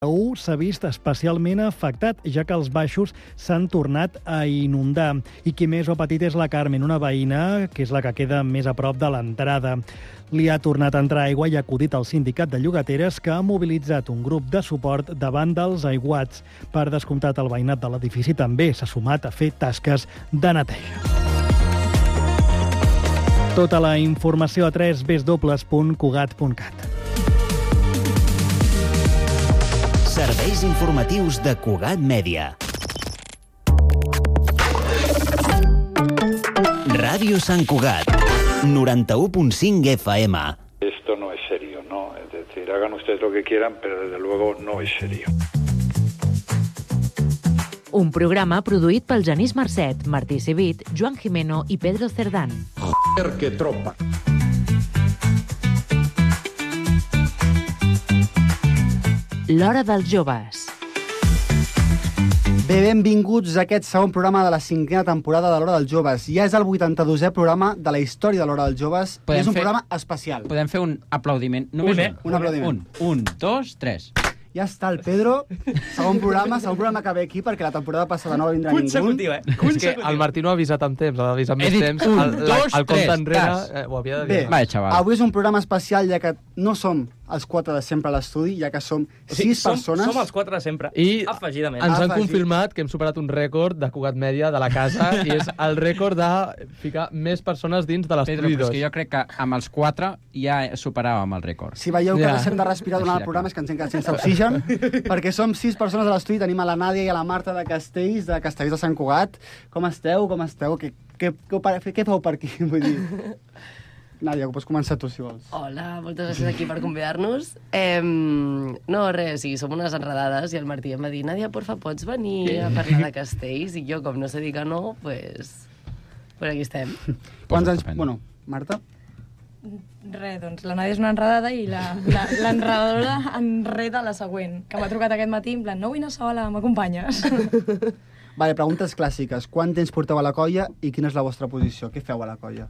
s'ha vist especialment afectat, ja que els baixos s'han tornat a inundar. I qui més ho ha patit és la Carmen, una veïna que és la que queda més a prop de l'entrada. Li ha tornat a entrar aigua i ha acudit al sindicat de llogateres, que ha mobilitzat un grup de suport davant dels aiguats. Per descomptat, el veïnat de l'edifici també s'ha sumat a fer tasques de neteja. Tota la informació a www.cugat.cat. Serveis informatius de Cugat Mèdia. Ràdio Sant Cugat, 91.5 FM. Esto no es serio, ¿no? Es decir, hagan ustedes lo que quieran, pero desde luego no es serio. Un programa produït pel Genís Marcet, Martí Civit, Joan Jimeno i Pedro Cerdán. ¡Qué tropa! L'Hora dels Joves. Bé, benvinguts a aquest segon programa de la 5a temporada de l'Hora dels Joves. Ja és el 82è programa de la història de l'Hora dels Joves. És un programa especial. Podem fer un aplaudiment. Només un aplaudiment. Un, dos, tres. Ja està el Pedro, segon programa que ve aquí, perquè la temporada passada no va vindre ningú. Consecutiu, És que el Martí no ha avisat amb temps, ha d'avisar amb més temps. El compte enrere ho havia de dir. Bé, avui és un programa especial, ja que no som els 4 de sempre a l'estudi, ja que som 6 persones. Som els 4 de sempre, I afegidament. ens han confirmat que hem superat un rècord de Cugat Mèdia de la casa, i és el rècord de ficar més persones dins de l'estudi 2. Pedro, però és que jo crec que amb els 4 ja superàvem el rècord. Si veieu que deixem de respirar durant el programa és que ens hem quedat sense oxigen, perquè som 6 persones a l'estudi, tenim a la Nàdia i a la Marta de Castells de Sant Cugat. Com esteu? Què feu per aquí? Vull dir... Nàdia, pots començar tu, si vols. Hola, moltes gràcies aquí per convidar-nos. No, res, sí, som unes enredades i el Martí em va dir, Nàdia, porfa, pots venir a parlar de Castells? I jo, com no sé dir que no, pues aquí estem. Quants anys... Bueno, Marta? Res, doncs la Nàdia és una enredada i l'enredadora enreda la següent, que m'ha trucat aquest matí en plan, no vull anar sola, m'acompanyes? Vale, preguntes clàssiques. Quant temps porteu a la colla i quina és la vostra posició? Què feu a la colla?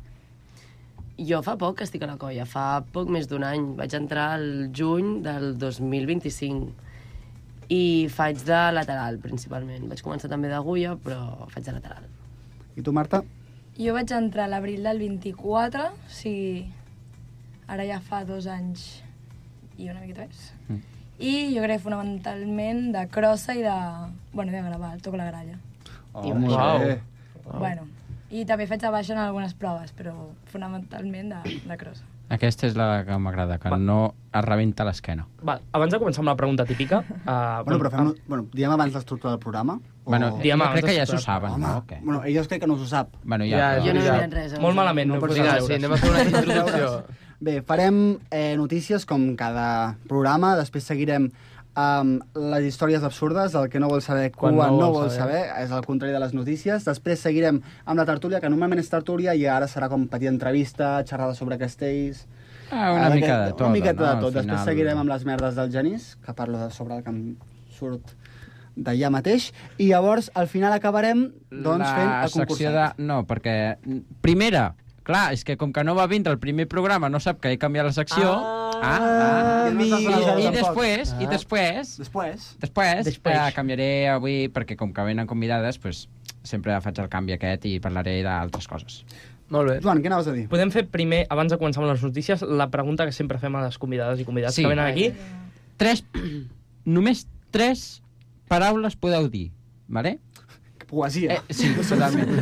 Jo fa poc que estic a la colla, fa poc més d'un any. Vaig entrar al juny del 2025 i faig de lateral, principalment. Vaig començar també d'agulla, però faig de lateral. I tu, Marta? Jo vaig entrar a l'abril del 24, o sigui, ara ja fa 2 anys i una miqueta més. I jo crec fonamentalment de crossa i de... Bueno, de gravar, toco la gralla. Oh, molt bé. Bueno, i també faig de baixa en algunes proves, però fonamentalment de crossa. Aquesta és la que m'agrada, que no es rebenta l'esquena. Abans de començar amb la pregunta típica... Diem abans l'estructura del programa? Bueno, jo crec que ja s'ho saben, no? Bueno, elles crec que no s'ho sap. Bueno, jo no he mirat res. Molt malament, no pots dir sí, anem a fer una introducció. Bé, farem notícies com cada programa, després seguirem les històries absurdes, el que no vol saber quan no vol saber, és el contrari de les notícies. Després seguirem amb la tertúlia, que normalment és tertúlia i ara serà com petita entrevista, xerrada sobre castells... Una mica de tot. Una miqueta de tot. Després seguirem amb les merdes del Genís, que parlo sobre el que em surt d'allà mateix, i llavors al final acabarem fent el concursant. No, perquè primera, clar, és que com que no va vindre el primer programa, no sap que he canviat la secció. I després canviaré avui, perquè com que venen convidades, pues, sempre faig el canvi aquest i parlaré d'altres coses. Molt bé. Joan, què anaves a dir? Podem fer primer, abans de començar amb les notícies, la pregunta que sempre fem a les convidades i convidats que venen aquí. Només 3 paraules podeu dir, vale? Poesia. Sí, totalment.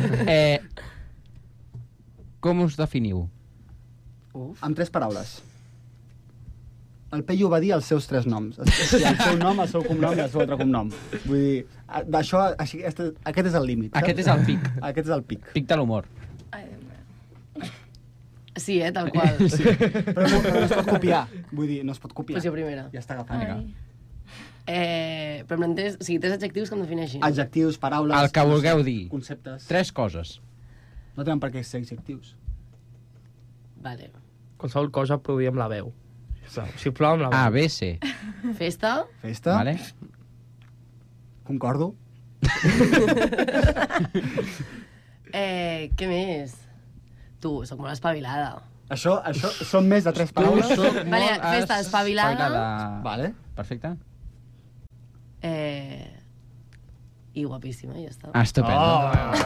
Com us definiu? Amb 3 paraules. El Peyu va dir els seus 3 noms. El seu nom, el seu cognom i el seu altre cognom. Vull dir, aquest és el límit. Aquest és el pic. Aquest és el pic. Pic de l'humor. Sí, tal qual. Sí. Però no es pot copiar. Vull dir, no es pot copiar. Posició primera. Ja està agafant. Però m'han entès... O sigui, 3 adjectius que em defineixin. Adjectius, paraules... El que vulgueu dir. Conceptes. 3 coses. No tenen per què ser adjectius. Vale. Qualsevol cosa produir amb la veu. Sisplau, amb la veu. A, B, C. Festa. Vale. Concordo. Què més? Tu, soc molt espavilada. Això són més de 3 paraules. Vale, festa espavilada. Vale. Perfecte. I guapíssima, i ja està. Estupendo.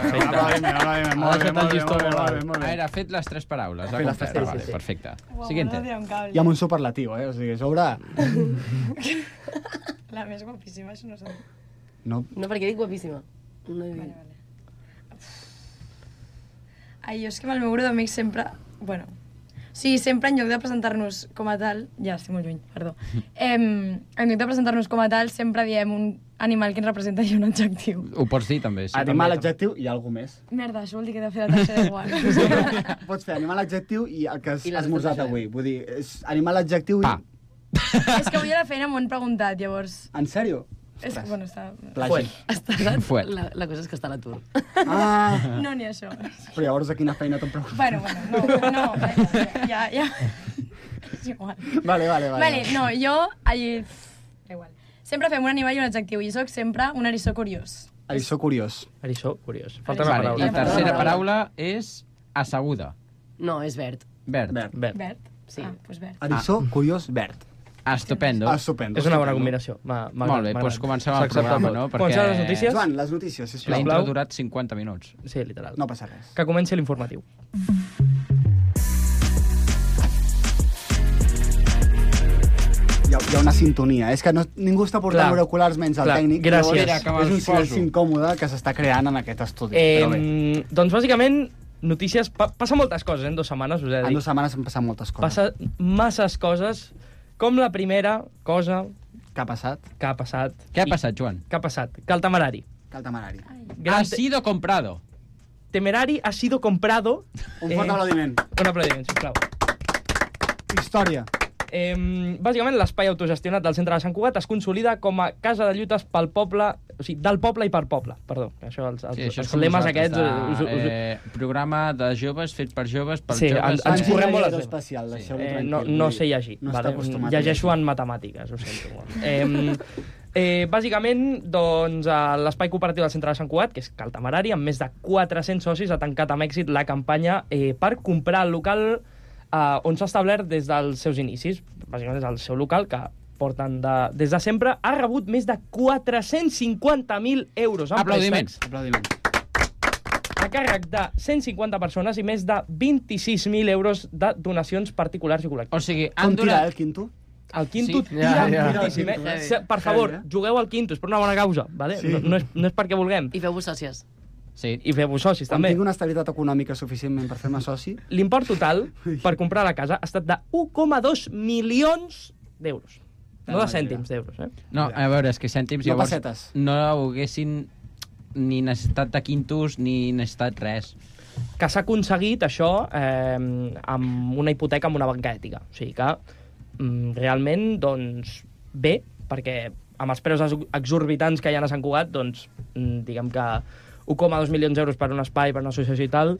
Molt bé. Ha fet les 3 paraules. Ha fet les 3 paraules. Vale, perfecte. Uau, Siguiente. no diré un cable. I amb un superlatiu, o sigui, sobre... La més guapíssima, això no sé. No, perquè dic guapíssima. No he dit. Vale. Ai, jo és que amb el meu grup d'amics sempre... Bueno, sí, sempre en lloc de presentar-nos com a tal... Ja, estic molt lluny, perdó. En lloc de presentar-nos com a tal, sempre diem un animal que ens representa i un adjectiu. Ho pots dir, també. Sí, animal, adjectiu i alguna més. Merda, això vol dir que he de fer la tercera igual. Pots fer animal, adjectiu i el que has I les esmorzat dues, avui. Vull dir, és animal, adjectiu i... Pa. És que avui a la feina m'ho han preguntat, llavors... En sèrio? És que, bueno, està... Plagi. Fuet. La cosa és que està a l'atur. Ah, No, ni això. però llavors a quina feina t'han preguntat? Bueno, no, ja. És igual. Vale. No, jo... Igual. Sempre fem un animal i un adjectiu, i soc sempre un eriçó curiós. Eriçó curiós. Eriçó, curiós. Falta Vale, una i paraula. tercera paraula és asseguda. No, és verd. Verd. Verd? Sí. Doncs verd. Eriçó, curiós, verd. Estupendo. Estupendo. És una bona combinació. Molt bé, doncs comencem el programa, no? Comencem les notícies? Joan, les notícies, sisplau. La intro ha durat 50 minuts. Sí, literal. No passa res. Que comenci l'informatiu. Hi ha una sintonia. És que ningú està portant auriculars menys el tècnic. Gràcies. És un silenci incòmode que s'està creant en aquest estudi. Però bé. Doncs bàsicament, notícies... Passa moltes coses, en 2 setmanes, us he de dir. En 2 setmanes han passat moltes coses. Passa masses coses, com la primera cosa... Què ha passat? Què ha passat, Joan? Què ha passat? Que el temerari. Ha sido comprado. Temerari ha sido comprado... Un fort aplaudiment. Un aplaudiment, sisplau. Història. Bàsicament, l'espai autogestionat del centre de Sant Cugat es consolida com a casa de lluites pel poble, o sigui, del poble i per poble, perdó. Això, els lemes aquests... Programa de joves fet per joves, pels sí, joves... ens correm molt les especial, no sé llegir. No està acostumat. Llegeixo en matemàtiques, ho sento. Bàsicament, doncs, l'espai cooperatiu del centre de Sant Cugat, que és Cal Temerari, amb més de 400 socis, ha tancat amb èxit la campanya per comprar el local on s'ha establert des dels seus inicis. Bàsicament és el seu local, que porten des de sempre, ha rebut més de 450.000 euros en préstecs. Aplaudiments. A càrrec de 150 persones i més de 26.000 euros de donacions particulars i col·lectives. O sigui, Com tira el quinto? El quinto Sí. tira Ja. moltíssim, Per favor, jugueu al quinto, és per una bona causa, vale? Sí. No és perquè vulguem. I feu-vos sòcies. Sí. I feu-vos socis, Quan també. tinc una estabilitat econòmica suficientment per fer-me soci... L'import total per comprar la casa ha estat de 1,2 milions d'euros. No de cèntims d'euros, No, a veure, és que cèntims No llavors pessetes. no haguessin ni necessitat de quintos ni necessitat res. Que s'ha aconseguit això amb una hipoteca amb una banca ètica. O sigui que realment, doncs, bé, perquè amb els preus exorbitants que hi ha a Sant Cugat, doncs, diguem que 1,2 milions d'euros per un espai, per una associació i tal,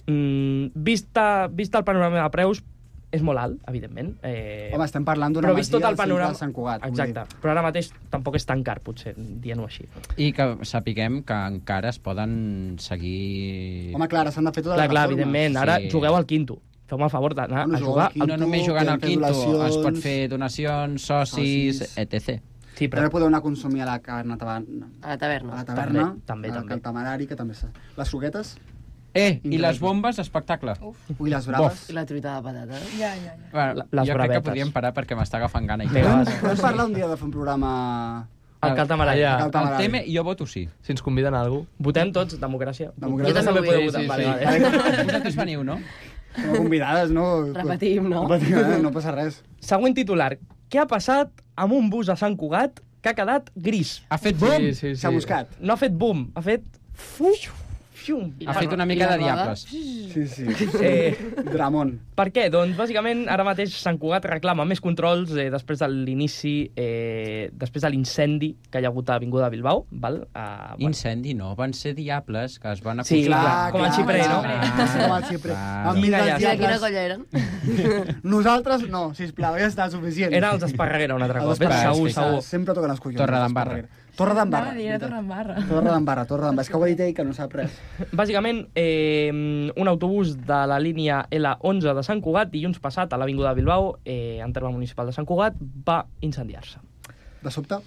vist el panorama de preus, és molt alt, evidentment. Home, estem parlant d'una però vist masia tot el al centre panorama... de Sant Cugat. Exacte, però ara mateix tampoc és tan car, potser, dient-ho així. I que sapiguem que encara es poden seguir... Home, clar, s'han de fer totes les Clar, reformes. evidentment, ara Sí. jugueu al quinto. Feu-me el favor d'anar Bueno, a jugueu jugar... al quinto. No només jugant al podem fer quinto, es pot donacions, fer donacions, socis, etc. Sí, També podeu anar a consumir a la taverna. A la taverna. A la taverna, També. al Temerari, que també s'ha... Les suguetes? I les bombes, espectacle. Ui, les braves. I la truita de patata. Ja. Bueno, Les jo crec que bravetes. podríem parar perquè m'està agafant gana. Podem parlar un dia de fer un programa... El Cal Temerari. El tema, jo voto sí. Si ens conviden a algú. Votem tots, democràcia. Democràcia. Jo també podeu vull. votar. Sí, Vale, sí. vale. Vosaltres veniu, no? Com a convidades, no? Repetim, no? No passa res. Següent titular. Què ha passat amb un bus a Sant Cugat que ha quedat gris? Ha fet boom. Sí. S'ha buscat. No ha fet boom, ha fet... Fium. Ha fet una mica I la de roda? diables. Sí. Dramon. Per què? Doncs, bàsicament, ara mateix Sant Cugat reclama més controls després de l'inici, després de l'incendi que hi ha hagut a Avinguda Bilbao. Val? Incendi, no. Van ser diables que es van Sí, acostar. clar, com el xiprer, no? Com el xiprer. Clar. Amb Quina les llàstima. I de quina diables. colla eren? Nosaltres no, sisplau, ja està suficient. Eren els Esparreguera un altre Els cop, Esparreguera, segur. Sempre toquen els collons. Torre d'Embarra. Torre d'Embarra. Anava a dir Torredembarra. Torre d'Embarra. És que ho ha dit ell, que no sap res. Bàsicament, un autobús de la línia L11 de Sant Cugat, dilluns passat, a l'Avinguda Bilbao, en terme municipal de Sant Cugat, va incendiar-se. De sobte, pum.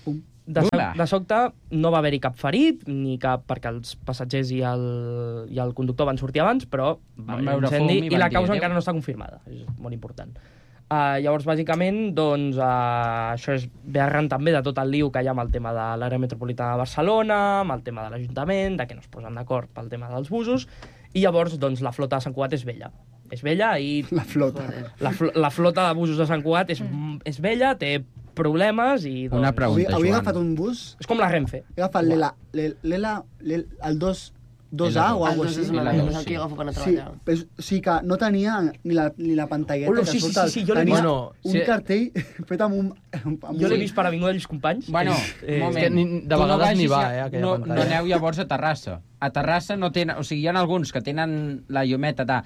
De sobte no va haver-hi cap ferit, ni cap... perquè els passatgers i el conductor van sortir abans, però va haver un incendi i la causa encara no està confirmada. És molt important. Llavors, bàsicament, doncs, això ve arran també de tot el lío que hi ha amb el tema de l'àrea metropolitana de Barcelona, amb el tema de l'Ajuntament, de que no es posen d'acord pel tema dels busos, i llavors doncs, la flota de Sant Cugat és vella. És vella i... La flota. La flota de busos de Sant Cugat és vella, té problemes i... Doncs... Una pregunta, Avui he agafat un bus... És com la Renfe. He agafat el 2A o alguna cosa així. El que jo agafo per anar a treballar. Sí, o sigui que no tenia ni la pantalleta que surt al... Sí, jo l'he vist. Un cartell fet amb un... Jo l'he vist per Avinguda dels Companys. Bueno, un moment. De vegades n'hi va, aquella no pantalla. aneu llavors a Terrassa. A Terrassa no tenen... O sigui, hi ha alguns que tenen la llumeta de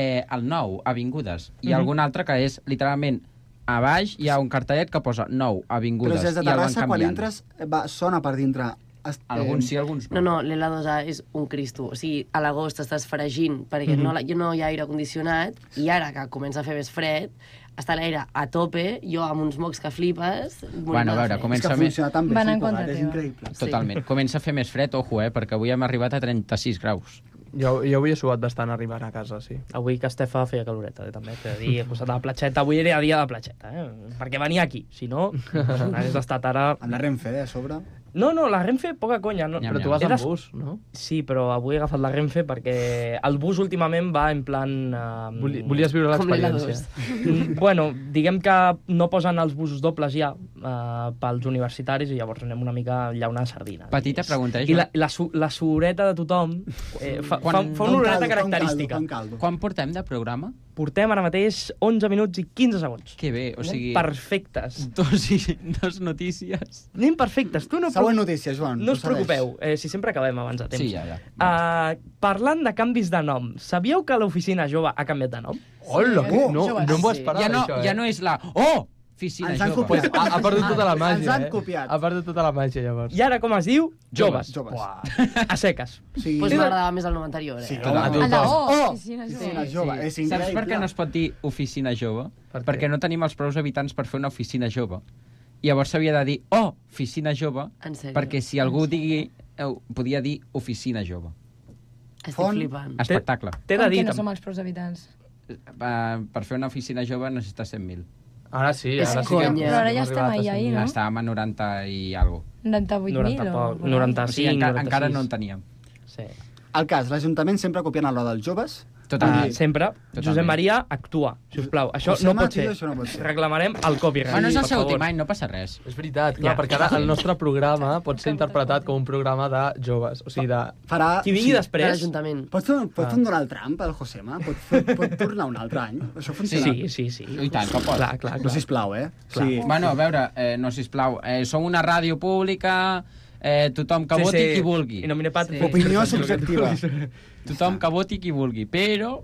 el 9, Avingudes, i algun altre que és, literalment, a baix hi ha un cartellet que posa 9, Avingudes, però si és de Terrassa, quan entres, sona per dintre. Alguns sí, alguns no. No, l'L2A és un cristo. O sigui, a l'agost estàs fregint perquè no hi ha aire condicionat i ara que comença a fer més fred, està l'aire a tope, jo amb uns mocs que flipes... Bueno, a veure, comença a funcionar tan bé, van en contra teva. increïble. Totalment. Comença a fer més fred, ojo, perquè avui hem arribat a 36 graus. Jo avui he suat bastant arribant a casa, sí. Avui que Estefa feia caloreta, també. T'he de dir, al costat de la platxeta. Avui era dia de platxeta, perquè venia aquí. Si no, hagués estat ara... Amb la Renfe, a sobre... No, la Renfe, poca conya. No, però tu vas amb bus, no? Sí, però avui he agafat la Renfe perquè el bus últimament va en plan... Volies viure l'experiència. Bueno, diguem que no posen els busos dobles ja pels universitaris i llavors anem una mica llaunant sardina. Petita pregunta, I la sureta de tothom fa una oloreta característica. Quan portem de programa? Portem ara mateix 11 minuts i 15 segons. Que bé, o sigui... Perfectes. Dos notícies. Anem perfectes. Tu no següent notícia, Joan. No us preocupeu, si sempre acabem abans de temps. Sí, ja. Parlant de canvis de nom, sabíeu que l'Oficina Jove ha canviat de nom? Hola, no m'ho esperava, això. Ja no és la... Oh! Oficina Jove. Pues ha perdut tota la màgia, Ens han copiat. Ha perdut tota la màgia, llavors. I ara com es diu? Joves. Joves. A seques. Pues m'agradava més el nom anterior, Sí, El de Oficina Jove. És increïble. Saps per què no es pot dir Oficina Jove? Perquè no tenim els prous habitants per fer una oficina jove. I llavors s'havia de dir Oficina Jove, perquè si algú podia dir Oficina Jove. Estic flipant. Espectacle. Com que no som els prous habitants? Per fer una oficina jove necessites 100.000. Ara sí, ara sí que... Però ara ja estem ahí, no? Estàvem a 90 i alguna cosa. 98.000 o... 95, o sigui, encara no en teníem. Sí. El cas, l'Ajuntament sempre copiant a l'hora dels joves. Sempre. Josep Maria, actua, sisplau. Això no pot ser. Reclamarem el copyright. Bueno, és el seu últim any, no passa res. És veritat, clar, perquè ara el nostre programa pot ser interpretat com un programa de joves. O sigui, de... Qui vingui després... De l'Ajuntament. Pots fer un Donald Trump, el Josema? Pot tornar un altre any? Això funciona? Sí. I tant, que pot. Clar. No, sisplau, Sí. Bueno, a veure, no, sisplau. Som una ràdio pública... tothom que voti qui vulgui. Opinió subjectiva. Tothom que voti qui vulgui, però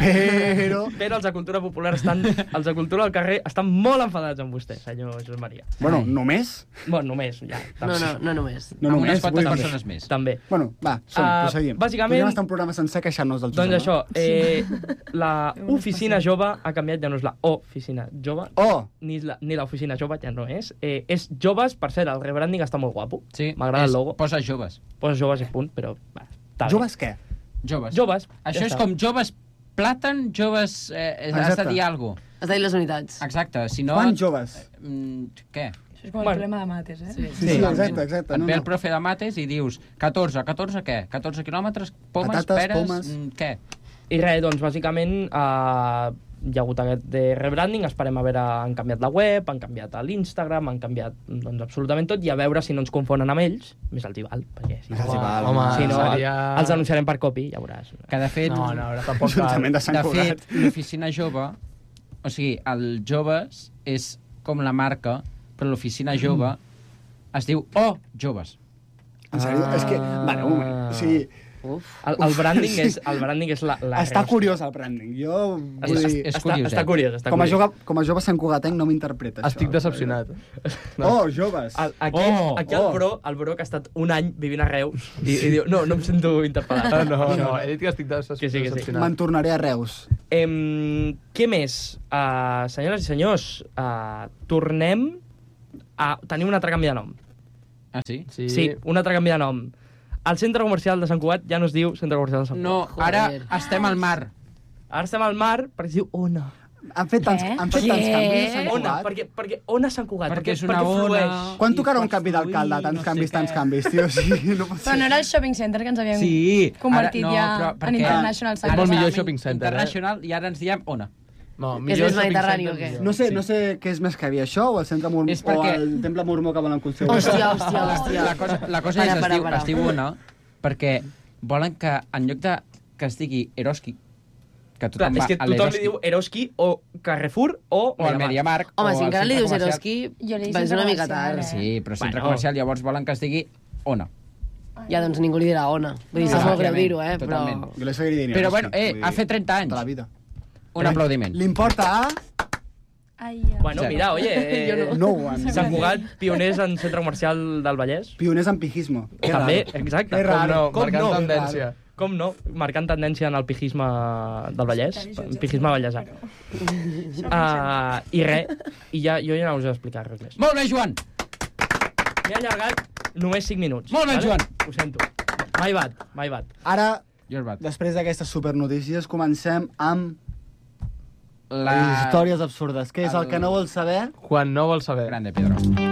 els de Cultura Popular els de Cultura al carrer estan molt enfadats amb vostè, senyor Josep Maria. Bueno, només? Bueno, només, ja. No només. Amb unes quantes persones més. També. Bueno, va, proseguim. Bàsicament... Podríem estar un programa sencer queixant-nos del Josep. Doncs això, la Oficina Jove ha canviat, ja no és la Oficina Jove, ni l'Oficina Jove, ja no és. És Joves, per cert, el rebranding està molt guapo. Sí, m'agrada el logo. Posa joves. Posa joves i punt, però... Joves què? Joves. Això és com joves plàtan, joves... Has de dir alguna cosa. Has de dir les unitats. Exacte, si no... Quants joves? Què? Això és com el problema de mates, Sí, exacte. Et ve el profe de mates i dius 14 què? 14 quilòmetres, pomes, peres, què? I res, doncs, bàsicament, hi ha hagut aquest rebranding, esperem a veure, han canviat la web, han canviat l'Instagram, han canviat doncs, absolutament tot, i a veure si no ens confonen amb ells, més el Tibal, perquè si no, els anunciarem per copy, ja veuràs. Que de fet, tampoc l'oficina jove, o sigui, els joves és com la marca, però l'oficina jove es diu joves. En sèrio? És que... Vale, un moment. O sigui... El branding és la està curiós el branding. Jo vull dir... Està curiós. Com a jove santcugatenc no m'interpreta això. Estic decepcionat. Joves. Aquí el Bro que ha estat un any vivint a Reus i diu, no em sento interpel·lat. No, he dit que estic decepcionat. Me'n tornaré a Reus. Què més? Senyores i senyors, tornem a tenir un altre canvi de nom. Ah, sí? Sí, un altre canvi de nom. El centre comercial de Sant Cugat ja no es diu centre comercial de Sant Cugat. No, ara estem al mar. Ara estem al mar perquè es diu Ona. Han fet tants canvis a Sant Ona, Cugat. perquè Ona Sant Cugat. Perquè és una ona. flueix. Quan tocarà un canvi d'alcalde? Tants canvis, tio. Sí, no pot Però no era el shopping center que ens havíem Sí. convertit Ara, no, ja però en perquè- International És Center. molt millor shopping center, Internacional, i ara ens diem ona. No, És millor més shopping mediterrani, center, o què? millor. No sé què és més que havia, això o el centre mormó, És perquè- o el temple mormó que volen construir. Hòstia. La cosa és, es diu ona, perquè volen que en lloc de que es digui Eroski, que Clar, tothom és va que a tothom li l'Eroski, diu Eroski o Carrefour o o al Mediamarkt, Home, o si al encara li centre dius comercial. Eroski, Jo li dic va ser centre una mica comercial, tard. Sí, però centre Bueno. comercial llavors volen que es digui ona. Ja, doncs ningú li dirà ona. Vull dir, és molt greu dir-ho, però... Totalment. Jo li seguiré dient Però Eroski, bueno, vull dir, ha fet 30 anys. Tota la vida. Un aplaudiment. L'importa a... Ai, Bueno, Zero. mira, oye, No one. Sant Cugat, pioners en centre comercial del Vallès. Pioners en pijismo. Que També, raro. exacte. Que raro. Com no, marcant no? tendència. Com no? Marcant tendència en el pijisme del Vallès, pijisme vallesà. I res, i ja, jo ja no us he explicat res més. Molt bé, Joan! M'he allargat només 5 minuts. Molt bé, Joan. Ho sento. My bad. Ara, Your bad. després d'aquestes supernotícies, comencem amb La... les històries absurdes. Què és el que no vols saber? Quan no vols saber. Grande, Pedro.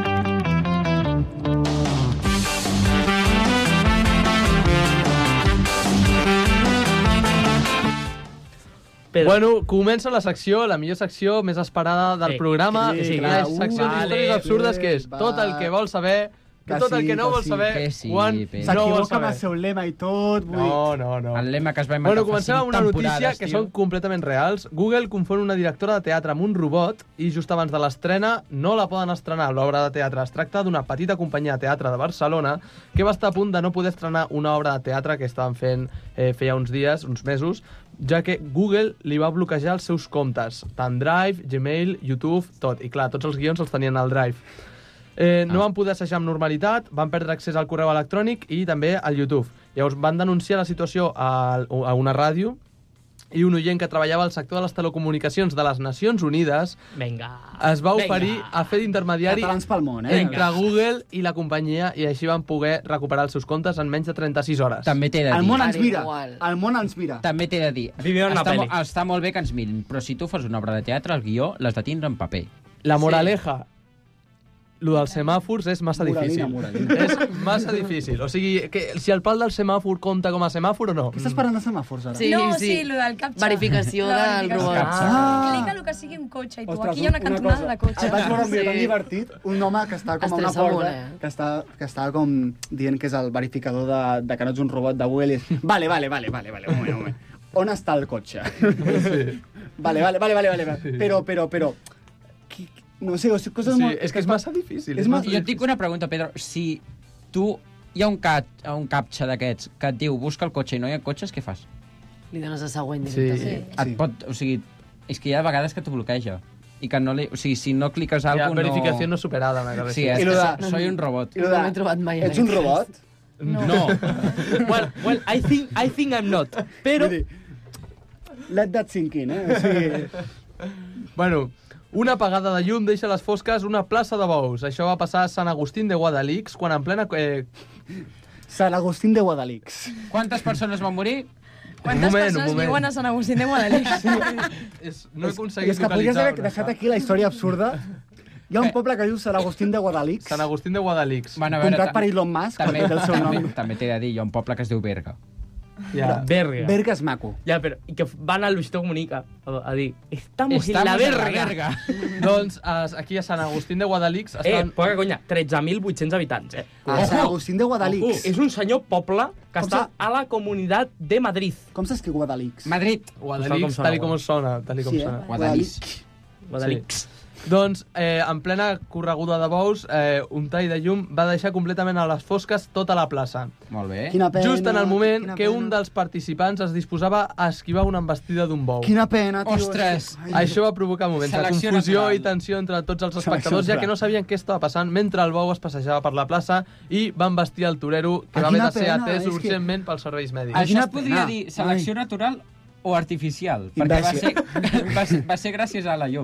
Pedro. Bueno, comença la secció, la millor secció més esperada del Sí, programa. sí, la clar. secció Vale, d'històries absurdes, que és va. tot el que vols saber, Que tot el sí, que no que vols sí. saber, Que sí, quan Pedro. no vols S'equivoca amb el saber. seu lema i tot. Vull dir. No. El lema que es va inventar Bueno, fa comencem 5 amb una notícia temporades, que tio. són completament reals. Google confon una directora de teatre amb un robot i just abans de l'estrena no la poden estrenar l'obra de teatre. Es tracta d'una petita companyia de teatre de Barcelona que va estar a punt de no poder estrenar una obra de teatre que estaven fent feia uns dies, uns mesos, ja que Google li va bloquejar els seus comptes, tant Drive, Gmail, YouTube, tot. I clar, tots els guions els tenien al Drive. No van poder assajar amb normalitat, van perdre accés al correu electrònic i també al YouTube. Llavors van denunciar la situació a una ràdio i un oient que treballava al sector de les telecomunicacions de les Nacions Unides Vinga. es va oferir a fer d'intermediari Catalans pel món, entre Google i la companyia i així van poder recuperar els seus comptes en menys de 36 hores. També t'he de El dir. món ens mira. Igual. El món ens mira. També t'he de dir. Vivim en una pel·li. Està molt bé que ens mirin, però si tu fas una obra de teatre, el guió l'has de tindre en paper. La moraleja, lo dels semàfors és massa difícil. Moralina. És massa difícil. O sigui, que si el pal del semàfor compta com a semàfor o no? Què estàs parlant de semàfors, ara? Sí, no, sí. sí, lo del captcha. Verificació La del verificació. robot. Clica el que sigui un cotxe i tu. Ostres, Aquí hi ha una cantonada de cotxe. El vaig veure un vídeo tan Sí. divertit, un home que està com a una Estressa molt, porta, que està com dient que és el verificador de que no ets un robot de Google i és, vale, un moment. On està el cotxe? Sí. Vale. Però, no sé, o sigui, coses Sí, molt... és que és massa difícil. És massa Jo et dic una pregunta, Pedro. Si tu hi ha un captcha d'aquests que et diu busca el cotxe i no hi ha cotxes, què fas? Li dones a següent Sí. directament. Et pot, o sigui, és que hi ha vegades que t'ho bloqueja. I que no li, o sigui, si no cliques Ja, alguna cosa, verificació no superada, una cosa Sí, així. és I lo que de- soy un robot. I lo No m'he trobat mai en Ets un aquest. robot? No. well, I think I'm not. Però... Vull dir, let that sink in, O sigui, Bueno, una apagada de llum deixa a les fosques una plaça de bous. Això va passar a Sant Agustín de Guadalix, quan en plena... Sant Agustín de Guadalix. Quantes persones van morir? Quantes un persones moment. viuen a Sant Agustín de Guadalix? No he I aconseguit és que podries haver localitzar. deixat aquí la història absurda. Hi ha un poble que diu Sant Agustín de Guadalix, Sant Agustín de Guadalix. Bueno, comprat per Elon Musk, perquè té el seu nom. També t'he de dir, hi ha un poble que es diu Berga. Ja. Verga. Berga és maco. Ja, però... I que van a Luisito Comunica a dir Estamos en la verga. Doncs aquí a Sant Agustín de Guadalix estan... Poca conya, 13.800 habitants, A Sant Agustín de Guadalix. És un senyor poble que Com està a la Comunitat de Madrid. Com s'escriu Guadalix? Madrid. Guadalix, tal com sona. Tal com sona. Guadalix. Guadalix. Doncs, en plena correguda de bous, un tall de llum va deixar completament a les fosques tota la plaça. Molt bé. Quina pena. Just en el moment quina que pena. un dels participants es disposava a esquivar una embestida d'un bou. Quina pena, tio. Ostres. Això va provocar moments de Selecció confusió natural. i tensió entre tots els Selecció espectadors, ja que natural. no sabien què estava passant mentre el bou es passejava per la plaça i van vestir el torero, que Ah, va haver quina de ser pena, atès és que- urgentment pels serveis mèdics. Això Quina es podria pena. dir selecció natural o artificial, perquè Imbècil. va ser gràcies a la llum.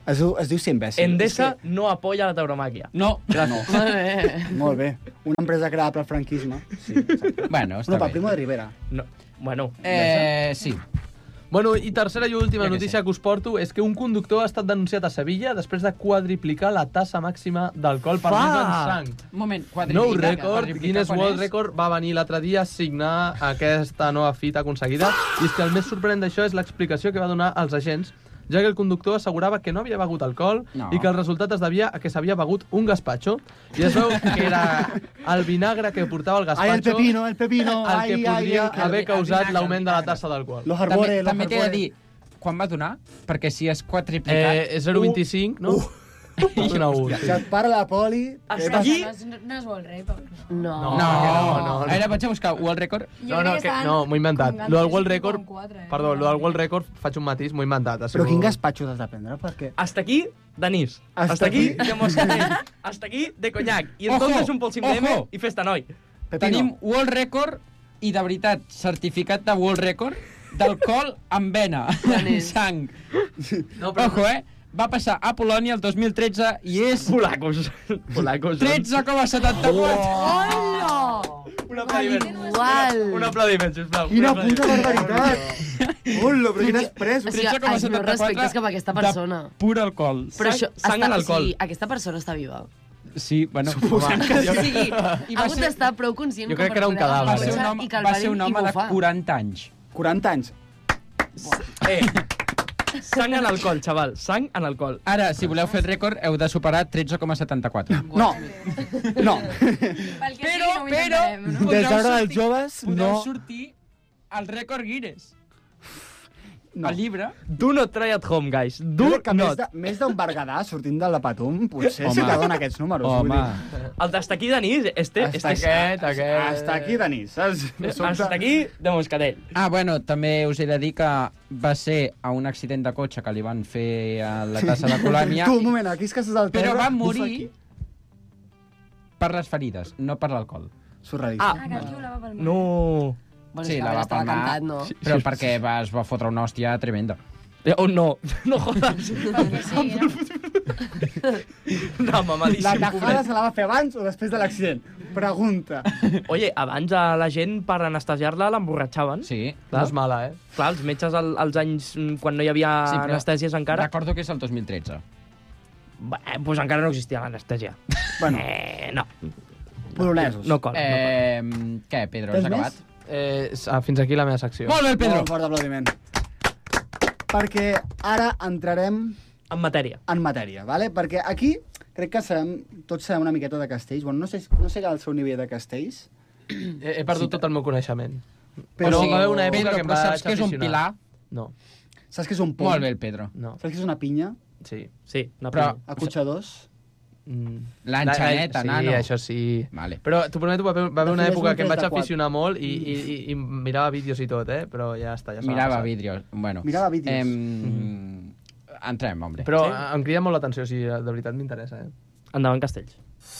Es diu ser imbècil. Endesa no apoya la tauromàquia. No. Molt bé. Una empresa creada pel franquisme. Sí, exacte. Bueno, està Per bé. Primo de Rivera. No. Bueno. Sí. Bueno, i tercera i última Ja que notícia que us porto és que un conductor ha estat denunciat a Sevilla després de quadriplicar la tassa màxima d'alcohol permesa en sang. Un moment, Nou rècord, Guinness World Record va venir l'altre dia a signar aquesta nova fita aconseguida, i és que el més sorprenent d'això és l'explicació que va donar als agents, ja que el conductor assegurava que no havia begut alcohol i que el resultat es devia a que s'havia begut un gazpacho, i es veu que era el vinagre que portava el gazpacho el pepino, el que podria haver causat l'augment de la tassa d'alcohol. També t'he de dir, quan va donar? Perquè si és quadriplicat... 0,25, no? Una U. Si et para la poli... Hasta aquí... No és World Record. No. Ara vaig a buscar World Record. No, m'ho he inventat. Lo del World Record... Perdó, lo del World Record faig un matís, m'ho he inventat. Però quin gazpacho has de prendre? Perquè... Hasta aquí, d'anís. Hasta aquí, de moscatell. Hasta aquí, de conyac. I entonces un polsim de M i festa noi. Tenim World Record i, de veritat, certificat de World Record d'alcohol amb vena, amb sang. Ojo, va passar a Polònia el 2013 i és... Polacos. 13,74. Hola! Un aplaudiment. Igual. Un aplaudiment, sisplau. Quina puta barbaritat! Hola, però quin express! O sigui, els meus respectes cap a aquesta persona. De pur alcohol. Però això, sang en alcohol. O sigui, aquesta persona està viva. Sí, bueno... O sigui, ha hagut d'estar prou conscient... Jo crec que era un cadàver. Va ser un home de 40 anys. 40 anys. Sang en alcohol, xaval. Sang en alcohol. Ara, si voleu fer el rècord, heu de superar 13,74. No. Pel que sigui, no ho intentarem, no? Des d'ara dels joves, podeu no... sortir al rècord Guinness. El llibre. Do not try at home, guys. Do Crec que not. més d'un Berguedà sortint de la Patum, potser sí que dona aquests números. Home. El d'hasta aquí d'anís, Hasta aquí d'anís, saps? Hasta aquí de moscatell. Ah, bueno, també us he de dir que va ser a un accident de cotxe que li van fer a la tassa de colònia. Tu, un moment, aquí és que estàs al terra... Però va morir per les ferides, no per l'alcohol. Surrealista. Ah, que aquí volava pel mar. No. Bueno, Sí, és que la va estava palmar. cantat, no? Però perquè es va fotre una hòstia tremenda. Oh, no. No jodas. Perquè sí, no? No, mamadíssim. La tajada se la va fer abans o després de l'accident? Pregunta. Oye, abans a la gent per anestesiar-la l'emborratxaven. Sí. No és mala, Clar, els metges als anys quan no hi havia anestèsies encara... Recordo que és el 2013. Doncs encara no existia l'anestèsia. Bueno. No. Polonesos. No cola. Què, Pedro, has acabat? Fins aquí la meva secció. Molt bé, Pedro. Molt fort aplaudiment. Perquè ara entrarem En matèria. en matèria, ¿vale? Perquè aquí crec que tots sabem una miqueta de castells. Bueno, no sé el seu nivell de castells. He perdut tot el meu coneixement. Però, va haver una època Pedro, que em però vaig saps què és un aficionar. pilar? No. Saps què és un pont? Molt bé, el Pedro. No. Saps què és una pinya? Sí. Sí, una Però- pinya. Acotxadors? L'enxaneta, nano. Sí, això sí. Vale. Però t'ho prometo, va haver una Defineix època un que em tres vaig de quatre. aficionar molt i mirava vídeos i tot, Però ja està, ja s'ha Mirava passat. vídeos. Bueno. Mirava vídeos. Entrem, hombre. Però Sí? em crida molt l'atenció, si de veritat m'interessa, Endavant, Castells.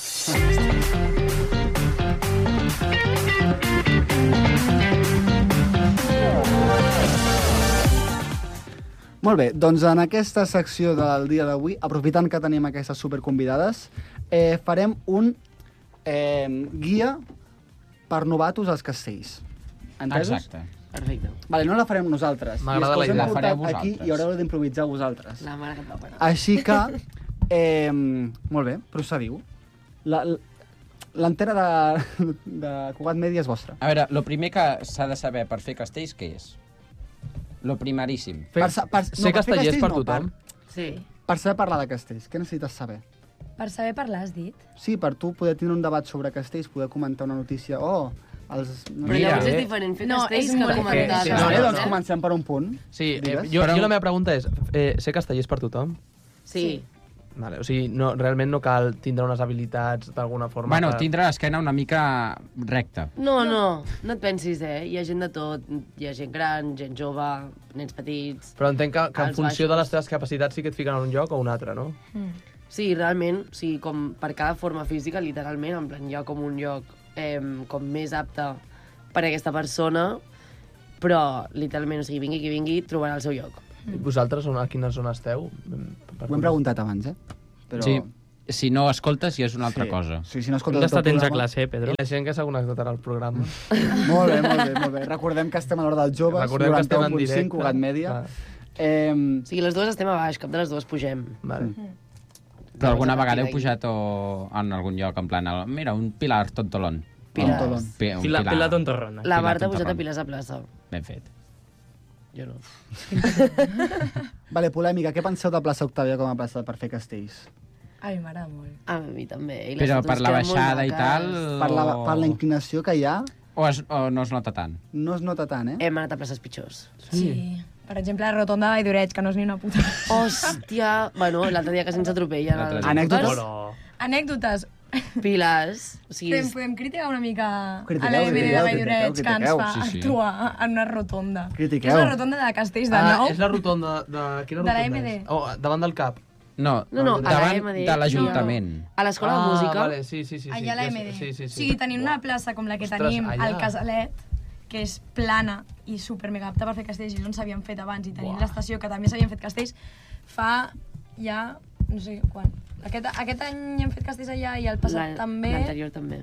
Molt bé, doncs en aquesta secció del dia d'avui, aprofitant que tenim aquestes superconvidades, farem un guia per novatos als castells. Entesos? Exacte. Perfecte. Vale, no la farem nosaltres. M'agrada la idea. La fareu Aquí vosaltres. i haureu d'improvisar vosaltres. La mare que et va parar. Així que, molt bé, procediu. L'antena de Cugat Mèdia és vostra. A veure, el primer que s'ha de saber per fer castells, què és? Lo primeríssim. Ser fer castellers per no, tothom. Sí. Per saber parlar de castells, què necessites saber? Per saber parlar, has dit? Sí, per tu poder tindre un debat sobre castells, poder comentar una notícia, No Però llavors és diferent fer No, castells és que molt comentar. diferent. Vale, no, doncs comencem per un punt. Sí, Digues. jo Però- la meva pregunta és, ser castellers per tothom? Sí. Vale, o sigui, realment no cal tindre unes habilitats d'alguna forma. Bueno, tindre l'esquena una mica recta. No et pensis, Hi ha gent de tot. Hi ha gent gran, gent jove, nens petits... Però entenc que en Els funció baixos. de les teves capacitats sí que et fiquen en un lloc o un altre, no? Sí, realment, com per cada forma física, literalment, en plan, hi ha com un lloc com més apte per a aquesta persona, però, literalment, vingui qui vingui, trobarà el seu lloc. Vosaltres, a quina zona esteu? Ho hem preguntat abans, Però... Sí, si no escoltes ja és una altra cosa. Sí, si no escoltes Hem d'estar el teu atents a programa... classe, Pedro. I la gent que s'ha connectat ara al programa. Molt bé. Recordem que estem a l'hora dels joves, Recordem que estem en 91.5, directe. Cugat Mèdia. O sigui, les dues estem a baix, cap de les dues pugem. Vale. Però alguna vegada heu pujat en algun lloc, en plan, mira, un pilar tontolón. Pilars. Pilar tontorrona. La Marta ha pujat a Pilars a plaça. Ben fet. Jo no. Vale, polèmica. Què penseu de plaça Octàvia com a plaça per fer castells? Ai, m'agrada molt. A mi també. I les Però fotos per la queden molt baixada i tal... maques. Per la inclinació que hi ha, O no es nota tant? no es nota tant, Hem anat a places pitjors. Sí. Per exemple, la rotonda de Valldoreig, que no és ni una puta. Hòstia! Bueno, l'altre dia que se'ns atropellen. Anècdotes? Anècdotes. Pilars. O sigui, Podem criticar una mica Critiqueu, a la MD de critiqueu, Valldoreig que ens critiqueu. fa Sí, sí. actuar en una rotonda. Critiqueu. Que és la rotonda de Castells de Nou. És la rotonda de... Quina De la rotonda MD. és? Oh, davant del CAP. No, No, a la davant MD. de l'Ajuntament. a l'escola de música... Vale, sí. Allà a la MD. Sí. O sigui, tenint una plaça com la que Ostres, tenim allà. al Casalet, que és plana i super mega apta per fer castells i no s'havien fet abans, i tenint l'estació que també s'havien fet castells, fa ja no sé quan. Aquest any hem fet castells allà i el passat també. L'anterior també.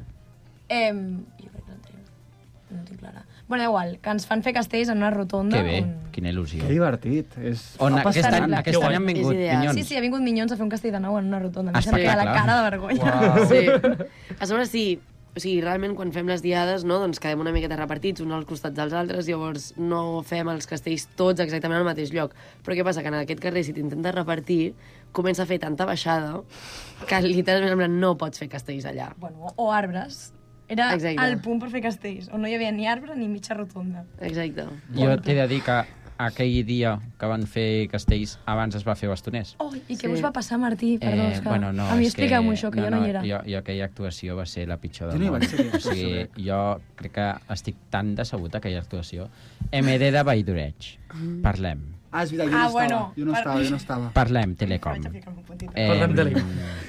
Jo crec que l'anterior. No ho tinc clara. Bueno, igual, que ens fan fer castells en una rotonda. Que bé, quina il·lusió. Que divertit. On Va aquest passant. any han vingut És ideal. Minyons. Sí, ha vingut Minyons a fer un castell de nou en una rotonda. A mi se'm Espectacle. queda la cara de vergonya. Uau. Sí. A sobre sí, o sigui, realment quan fem les diades, no, doncs quedem una miqueta repartits, uns als costats dels altres, llavors no fem els castells tots exactament al mateix lloc. Però què passa? Que en aquest carrer, si t'intentes repartir, comença a fer tanta baixada que literalment en plan, no pots fer castells allà. Bueno, o arbres. Era Exacte. el punt per fer castells, on no hi havia ni arbre ni mitja rotonda. Exacte. Jo t'he de dir que aquell dia que van fer castells abans es va fer bastoners. Oh, i què us va passar, Martí? Perdó, és que... Bueno, no, a mi és que- explica-m'ho això, que jo no hi era. Jo aquella actuació va ser la pitjor Jo del no hi món. vaig ser, O sigui, jo crec que estic tan decebut aquella actuació. MD de Valldoreig. Parlem. Ah, és veritat, jo no estava. bueno, Jo no estava. Parlem, Telecom. Vaig a ficar-me un puntito. Parlem Telecom.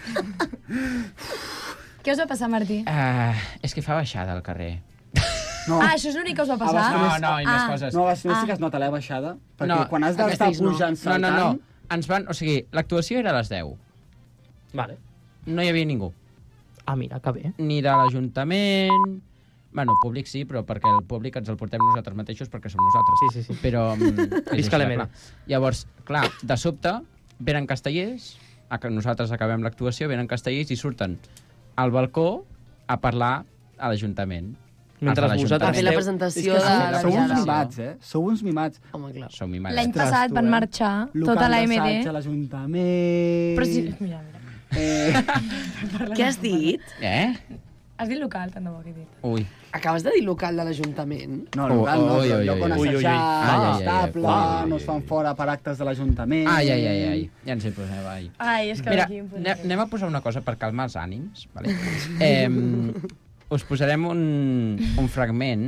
Què us va passar, Martí? És que fa baixada al carrer. No. Ah, això és l'únic que us va passar? No, i més coses. No, sí que es nota la baixada, perquè No, quan has d'estar castells no. pujant saltant... No. Ens van... O sigui, l'actuació era a les 10. Vale. No hi havia ningú. Ah, mira, que bé. Ni de l'Ajuntament... Bueno, públic sí, però perquè el públic ens el portem nosaltres mateixos perquè som nosaltres. Sí. Però... és Visca així, l'MD. clar. Llavors, clar, de sobte, venen castellers, nosaltres acabem l'actuació, venen castellers i surten al balcó a parlar a l'Ajuntament. Mentre Els de vosaltres Per fer la l'Ajuntament. presentació És que de la sou uns diada. mimats, Sou uns mimats. Home, clar. Som mimades. L'any Ostres, passat tu, van marxar tota la Local MD. d'assaig a l'Ajuntament... Però sí, mira. Què has dit? Has dit local, tant de bo que he dit. Ui. Acabes de dir local de l'Ajuntament? No, local no, Ui, però ui, lloc on ui, ui. assajar, Ai, estable, no es fan fora per actes de l'Ajuntament... Ai. Ja ens hi posem, ai. Ai, és que Mira, aquí em podria fer. anem a posar una cosa per calmar els ànims. Vale? Us posarem un fragment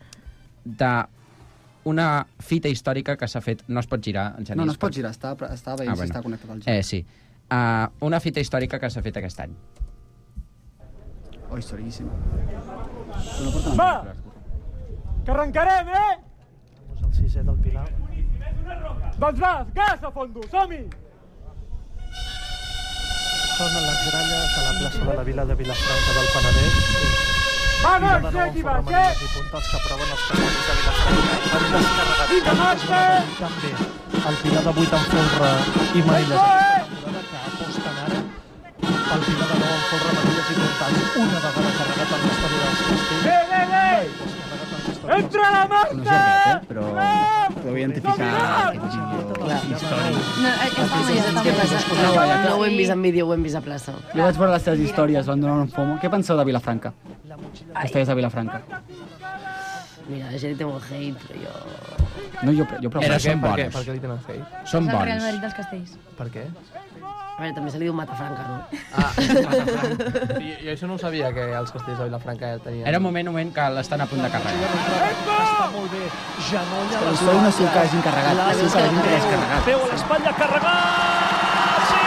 d'una fita històrica que s'ha fet... No es pot girar, Genís. No, no es pot girar, està veient si està connectat al gir. Sí. Una fita històrica que s'ha fet aquest any. Oh, històriquíssima. Va! Que arrencarem, Vamos al 6è del Pilar. Doncs va, gas a fondo, som-hi! Sonen les gralles a la plaça de la Vila de Vilafranca del Penedès. Vamos, I de nou aquí en va, formen i puntals que aproven els castells de Vilafranca. Han descarregat Vinga, marxa! també el Pilar de 8 en folre i Manilles. Que aposten ara pel Pilar de 9 en folre, Manilles i puntals. Una vegada carregat el l'estadi dels castells. Bé! Entra la No és Marta! llarguet, però podeu identificar aquest vídeo històric. No, està Què passa? No ho hem vist en vídeo, ho hem vist a plaça. Jo vaig veure les teves històries, van donar un fomo. Què penseu de Vilafranca? Castellers de Vilafranca. Mira, la gent té molt hate, però jo... No, jo Però són Per què bons. li tenen hate? Són el Real bons. Madrid dels castells. Per què? A veure, també se li diu Matafranca, no? Jo això no ho sabia, que els castells de Vilafranca ja tenien... Era un moment que l'estan a punt de carregar. Està molt bé. Genolla a les Però no sé que hagin carregat, sí que hagin descarregat. Peu a l'espatlla, carregat! Sí,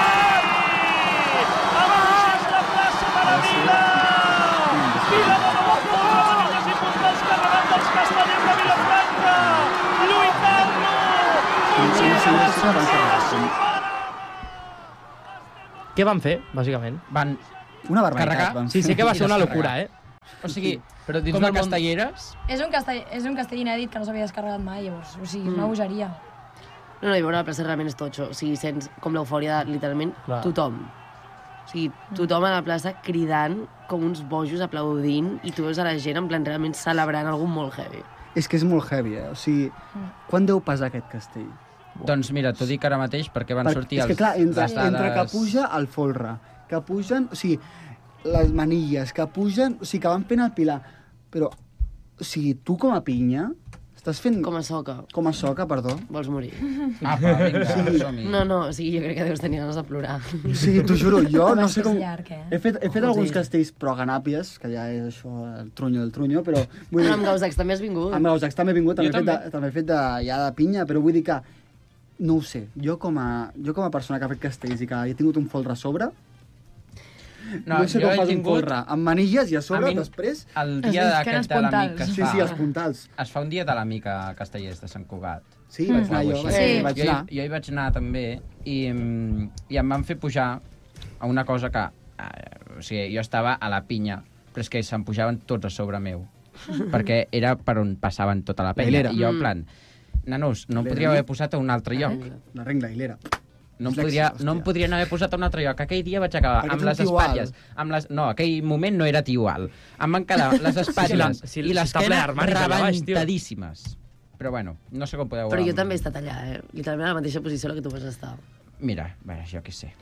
abans la plaça de la Vila! Vila de nou contra Manilles i puntals carregant dels castellers de Vilafranca! Lluitant-lo! Què van fer, bàsicament? Van una barbaritat. carregar. Van Sí, fer. sí que va ser una locura, eh? O sigui, però dins com a del món- castelleres... És un castell inèdit que no s'havia descarregat mai, llavors. O sigui, una bogeria. No, i veure la plaça realment és totxo. O sigui, sents com l'eufòria de, literalment, Clar. tothom. O sigui, tothom a la plaça cridant com uns bojos, aplaudint, i tu veus a la gent en plan realment celebrant algú molt heavy. És que és molt heavy, eh? O sigui, quan deu pesar aquest castell? Doncs mira, t'ho dic ara mateix perquè van sortir és que clar, les dades... entre que puja el folre, que pugen, o sigui, les manilles, que pugen, o sigui, que van fent el pilar, però, o sigui, tu com a pinya, estàs fent... Com a soca. Com a soca, perdó. Vols morir. Apa, vinga, Sí. som-hi. No, o sigui, jo crec que deus tenir ganes de plorar. Sí, t'ho juro, jo no sé És com... llarg, eh? He fet alguns castells pro-ganàpies, que ja és això, el trunyo del trunyo, però... Vull Però amb Gausacs també has vingut. Amb Gausacs també he vingut, Jo també he fet ja de pinya, però vull dir que... No ho sé, jo com a persona que ha fet castells i que he tingut un folre a sobre, no sé jo com he fas un tingut- folre amb manilles i a sobre, A mi, després... El dia d'aquest de l'amic que es Sí, fa... sí, els puntals. Es fa un dia de l'amic a Castellers de Sant Cugat. Sí, vaig anar jo, vaig anar. Jo hi vaig anar també i em van fer pujar a una cosa que... o sigui, jo estava a la pinya, però és que se'm pujaven tots a sobre meu. Perquè era per on passaven tota la penya. hilera. I jo, en plan, nanos, no em Hilera, podríeu no? haver posat a un altre lloc. La regla hilera. No em Dislèxia, podrien haver posat a un altre lloc. Aquell dia vaig acabar Perquè amb ets un les tio alt. espatlles. No, aquell moment no era tio-alt. Em van quedar les espatlles si i està ple l'esquena d'armaris allà baix, tio. rebentadíssimes. Però bueno, no sé com podeu Però veure. jo també he estat allà, eh? Literalment a la mateixa posició en la que tu vas estar. Mira, bé, jo què sé.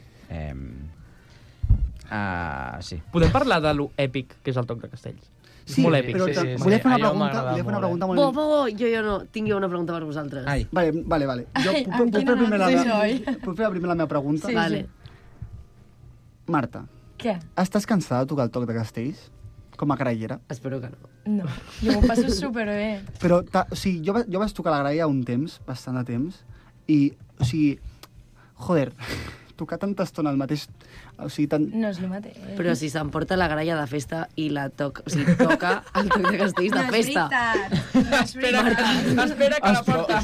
Sí. Podem parlar de lo èpic que és el toc de castells? Sí, molt èpic. però Sí. volia fer una allò pregunta, m'agrada molt, molt... Jo no. Tinc jo una pregunta per vosaltres. Ai. Vale. Jo Ai, puc fer quina primer la sí, meva... oi? Puc fer primer la meva pregunta? Sí, Vale. Marta, Què? estàs cansada de tocar el toc de castells? Com a grallera? Espero que no. No, jo m'ho passo superbé. Però, o sigui, jo vaig tocar la gralla un temps, bastant de temps, i, o sigui, joder, tocar tanta estona al mateix... O sigui, tant... No és el mateix. Però si s'emporta la gralla de festa i la toca... O sigui, toca el toc de castells de festa. Espera que la porta...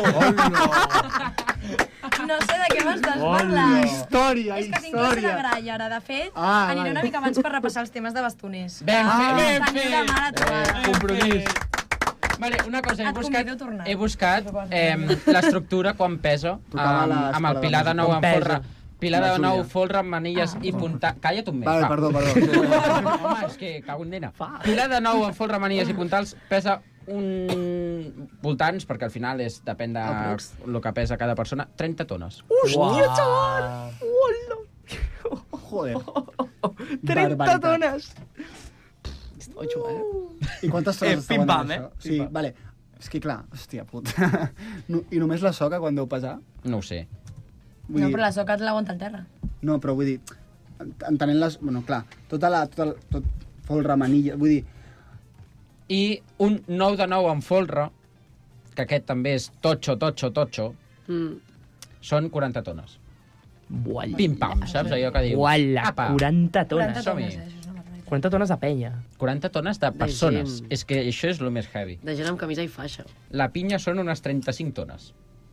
No sé de què m'estàs parlant. Història, És que tinc classe de gralla, ara. De fet, aniré una mica abans per repassar els temes de bastoners. Ben fet. Teniu la mare trobada. Compromís. Vale, una cosa, Et convido a tornar. he buscat l'estructura quan pesa Tocava a amb el l'escola Pilar de de Nou música. en folre. Quan Pilar La de Nou, Júlia. folre, manilles i puntals... Calla't un mes, Vale, va. perdó. Home, és que cago en nena. Pilar de Nou en folre, manilles i puntals pesa voltants, perquè al final depèn de Aprox. el que pesa cada persona, 30 tones. Hòstia, xaval! Joder. 30 Barbaritat. tones! És totxo, eh? I quantes tones estaven pim-pam, això? Sí, Pim-pam. vale. És que clar, hòstia puta. I només la soca quan deu pesar? No ho sé. Vull No, dir, però la soca l'aguanta al terra. no, però vull dir, entenent les... Bueno, clar, tot folre, manilla, vull dir, I un 9 de 9 en folre, que aquest també és totxo, són 40 tones. Bualla. Pim-pam, saps allò que dius? Bualla, Apa, 40 tones. 40 som-hi. tones, això és una barbaritat. 40 tones de penya. 40 tones de persones. gent. És que això és el més heavy. De gent amb camisa i faixa. La pinya són unes 35 tones.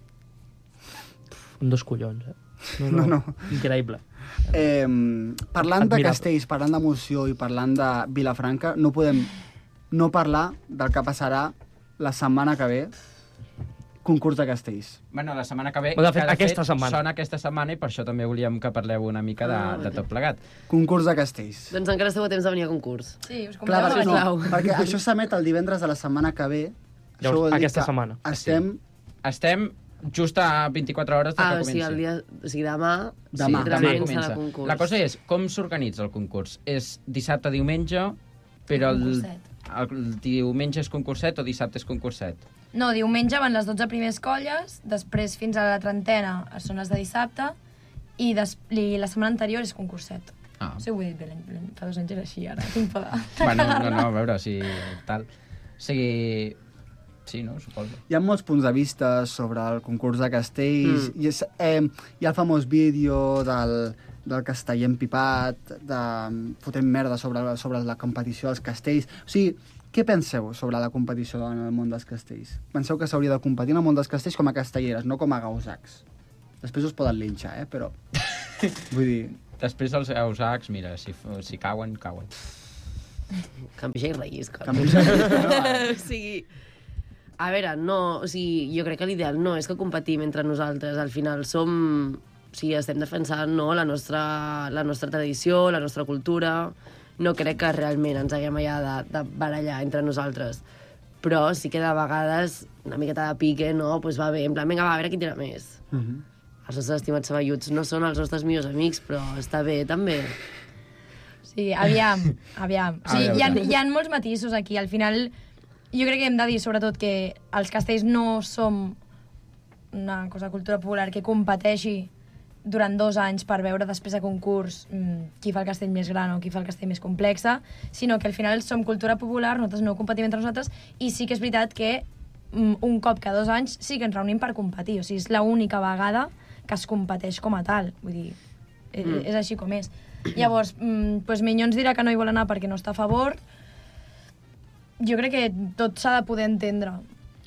Un dos collons, eh? No. Increïble. Parlant de Admirable. castells, parlant d'emoció i parlant de Vilafranca, no podem no parlar del que passarà la setmana que ve, concurs de castells. Bueno, la setmana que ve... Bueno, de fet, que aquesta setmana. Sona aquesta setmana i per això també volíem que parleu una mica de tot plegat. Concurs de castells. Doncs encara esteu a temps de venir a concurs. Sí, us Clar, convideu a perquè, venir. perquè això s'emet el divendres de la setmana que ve. Això Llavors, vol dir aquesta que setmana. Estem... Estem just a 24 hores de que O comenci. sigui, el dia... O sigui, demà... Demà. Sí, realment comença. serà concurs. La cosa és, com s'organitza el concurs? És dissabte, diumenge, però el diumenge és concurset o dissabte és concurset? No, diumenge van les 12 primers colles, després fins a la trentena són les de dissabte, i la setmana anterior és concurset. Ah. Sí, ho he dit bé, fa 2 anys era així, ara tinc por de Bueno, cagar-la. no, a veure si tal... O sigui, Sí, no? Suposo. Hi ha molts punts de vista sobre el concurs de castells. Hi ha el famós vídeo del casteller empipat, de fotent merda sobre la competició dels castells. O sigui, què penseu sobre la competició en el món dels castells? Penseu que s'hauria de competir en el món dels castells com a castelleres, no com a gausacs? Després us poden linxar, però... Vull dir... Després els gausacs, mira, si cauen, cauen. Campija i rellisca. O sigui... A veure, no, o sigui, jo crec que l'ideal no és que competim entre nosaltres. Al final som... O sigui, estem defensant la nostra tradició, la nostra cultura. No crec que realment ens haguem allà de barallar entre nosaltres. Però sí que de vegades una miqueta de pique, no? Pues va bé, en plan, vinga, va, a veure qui tira més. Els nostres estimats saballuts no són els nostres millors amics, però està bé, també. Sí, aviam. O sigui, hi ha molts matisos aquí. Al final, jo crec que hem de dir, sobretot, que els castells no som una cosa de cultura popular que competeixi durant 2 anys per veure després de concurs qui fa el castell més gran o qui fa el castell més complexa, sinó que al final som cultura popular, nosaltres no competim entre nosaltres, i sí que és veritat que un cop cada 2 anys sí que ens reunim per competir. O sigui, és l'única vegada que es competeix com a tal. Vull dir, és així com és. Llavors, Minyons dirà que no hi vol anar perquè no està a favor. Jo crec que tot s'ha de poder entendre.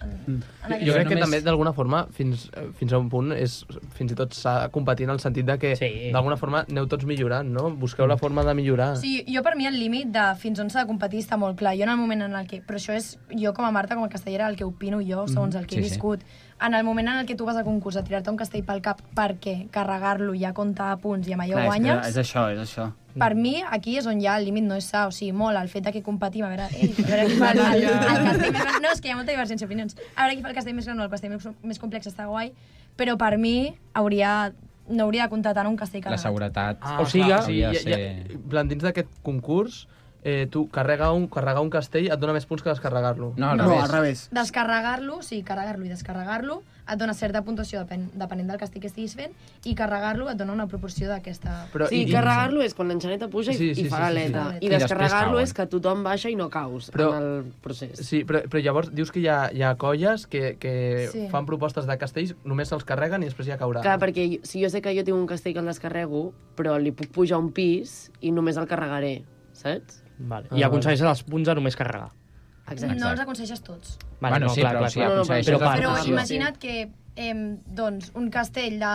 Jo crec que també, d'alguna forma, fins a un punt, fins i tot s'ha competit en el sentit de que, d'alguna forma, aneu tots millorant, no? Busqueu la forma de millorar. Sí, jo per mi el límit de fins on s'ha de competir està molt clar. Jo en el moment en el que... Però això és jo com a Marta, com a castellera, el que opino jo, segons el que he viscut. En el moment en el que tu vas a concurs a tirar-te un castell pel cap perquè carregar-lo ja compta a punts i amb allò guanyes... És això. Per mi, aquí és on ja el límit no és sa. O sigui, molt el fet de que competim, a veure qui fa el castell més gran... No, és que hi ha molta divergència d'opinions. A veure qui fa el castell més gran o el castell més complex està guai, però per mi no hauria de comptar tant un castell carregat. La seguretat. O sigui, dins d'aquest concurs, tu carregar un castell et dona més punts que descarregar-lo. No, al revés. Descarregar-lo, sí, carregar-lo i descarregar-lo et dona certa puntuació depenent del castell que estiguis fent, i carregar-lo et dona una proporció d'aquesta... Sí, carregar-lo és quan l'enxaneta puja i fa l'aleta. I descarregar-lo és que tothom baixa i no caus en el procés. Sí, però llavors dius que hi ha colles que fan propostes de castells, només se'ls carreguen i després ja caurà. Clar, perquè si jo sé que jo tinc un castell que el descarrego, però li puc pujar un pis i només el carregaré, saps? Vale. I aconsegueixes els punts a només carregar. Exacte. No els aconsegueixes tots. Vale, bueno, sí, clar, però si aconsegueixes... Però imagina't que un castell de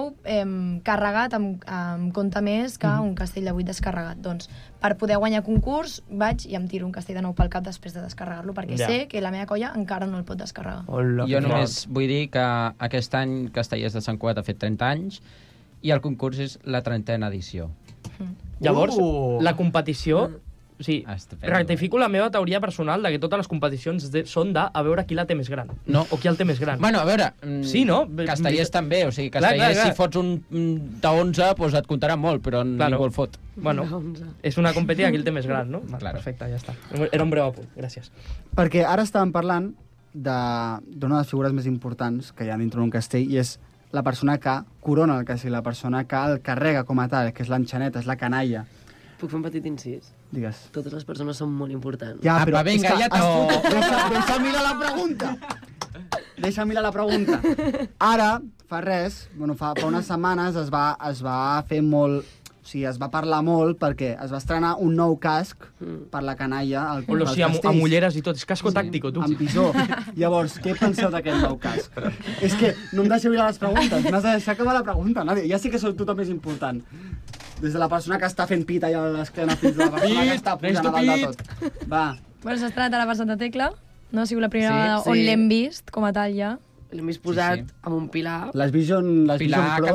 9 carregat em compta més que un castell de 8 descarregat. Doncs, per poder guanyar concurs, vaig i em tiro un castell de 9 pel cap després de descarregar-lo, perquè sé que la meva colla encara no el pot descarregar. Jo només vull dir que aquest any Castellers de Sant Cugat ha fet 30 anys i el concurs és la 30a edició. Llavors, la competició... O sigui, rectifico la meva teoria personal de que totes les competicions són de a veure qui la té més gran. No. O qui el té més gran. Bueno, a veure, sí, no? Castellers també, o sigui, Castellers si fots un de 11, doncs et comptarà molt, però ningú el fot. Bueno, és una competició qui el té més gran, no? Perfecte, ja està. Era un breu apunt, gràcies. Perquè ara estàvem parlant d'una de les figures més importants que hi ha dintre d'un castell, i és la persona que corona el castell, la persona que el carrega com a tal, que és l'enxaneta, és la canalla. Puc fer un petit incís? Digues. Totes les persones són molt importants. Ja, però vinga, ja deixa mirar la pregunta. Deixa mirar la pregunta. Ara, fa res, fa unes setmanes es va fer molt... O sigui, es va parlar molt perquè es va estrenar un nou casc per la canalla als castells. Amb ulleres i tot. És casco tàctico, tu. Amb pisó. Llavors, què penseu d'aquest nou casc? És que no em deixeu mirar les preguntes. M'has de deixar acabar la pregunta, Nadia. Ja sé que sou tu el més important. Des de la persona que està fent pit allà a l'esquena fins a la persona que està pujant a dalt de tot. Va. Bueno, s'ha estrenat a la per Santa Tecla. No ha sigut la primera vegada on l'hem vist, com a tal, ja. L'hem vist posat amb un pilar. Les Vision Pro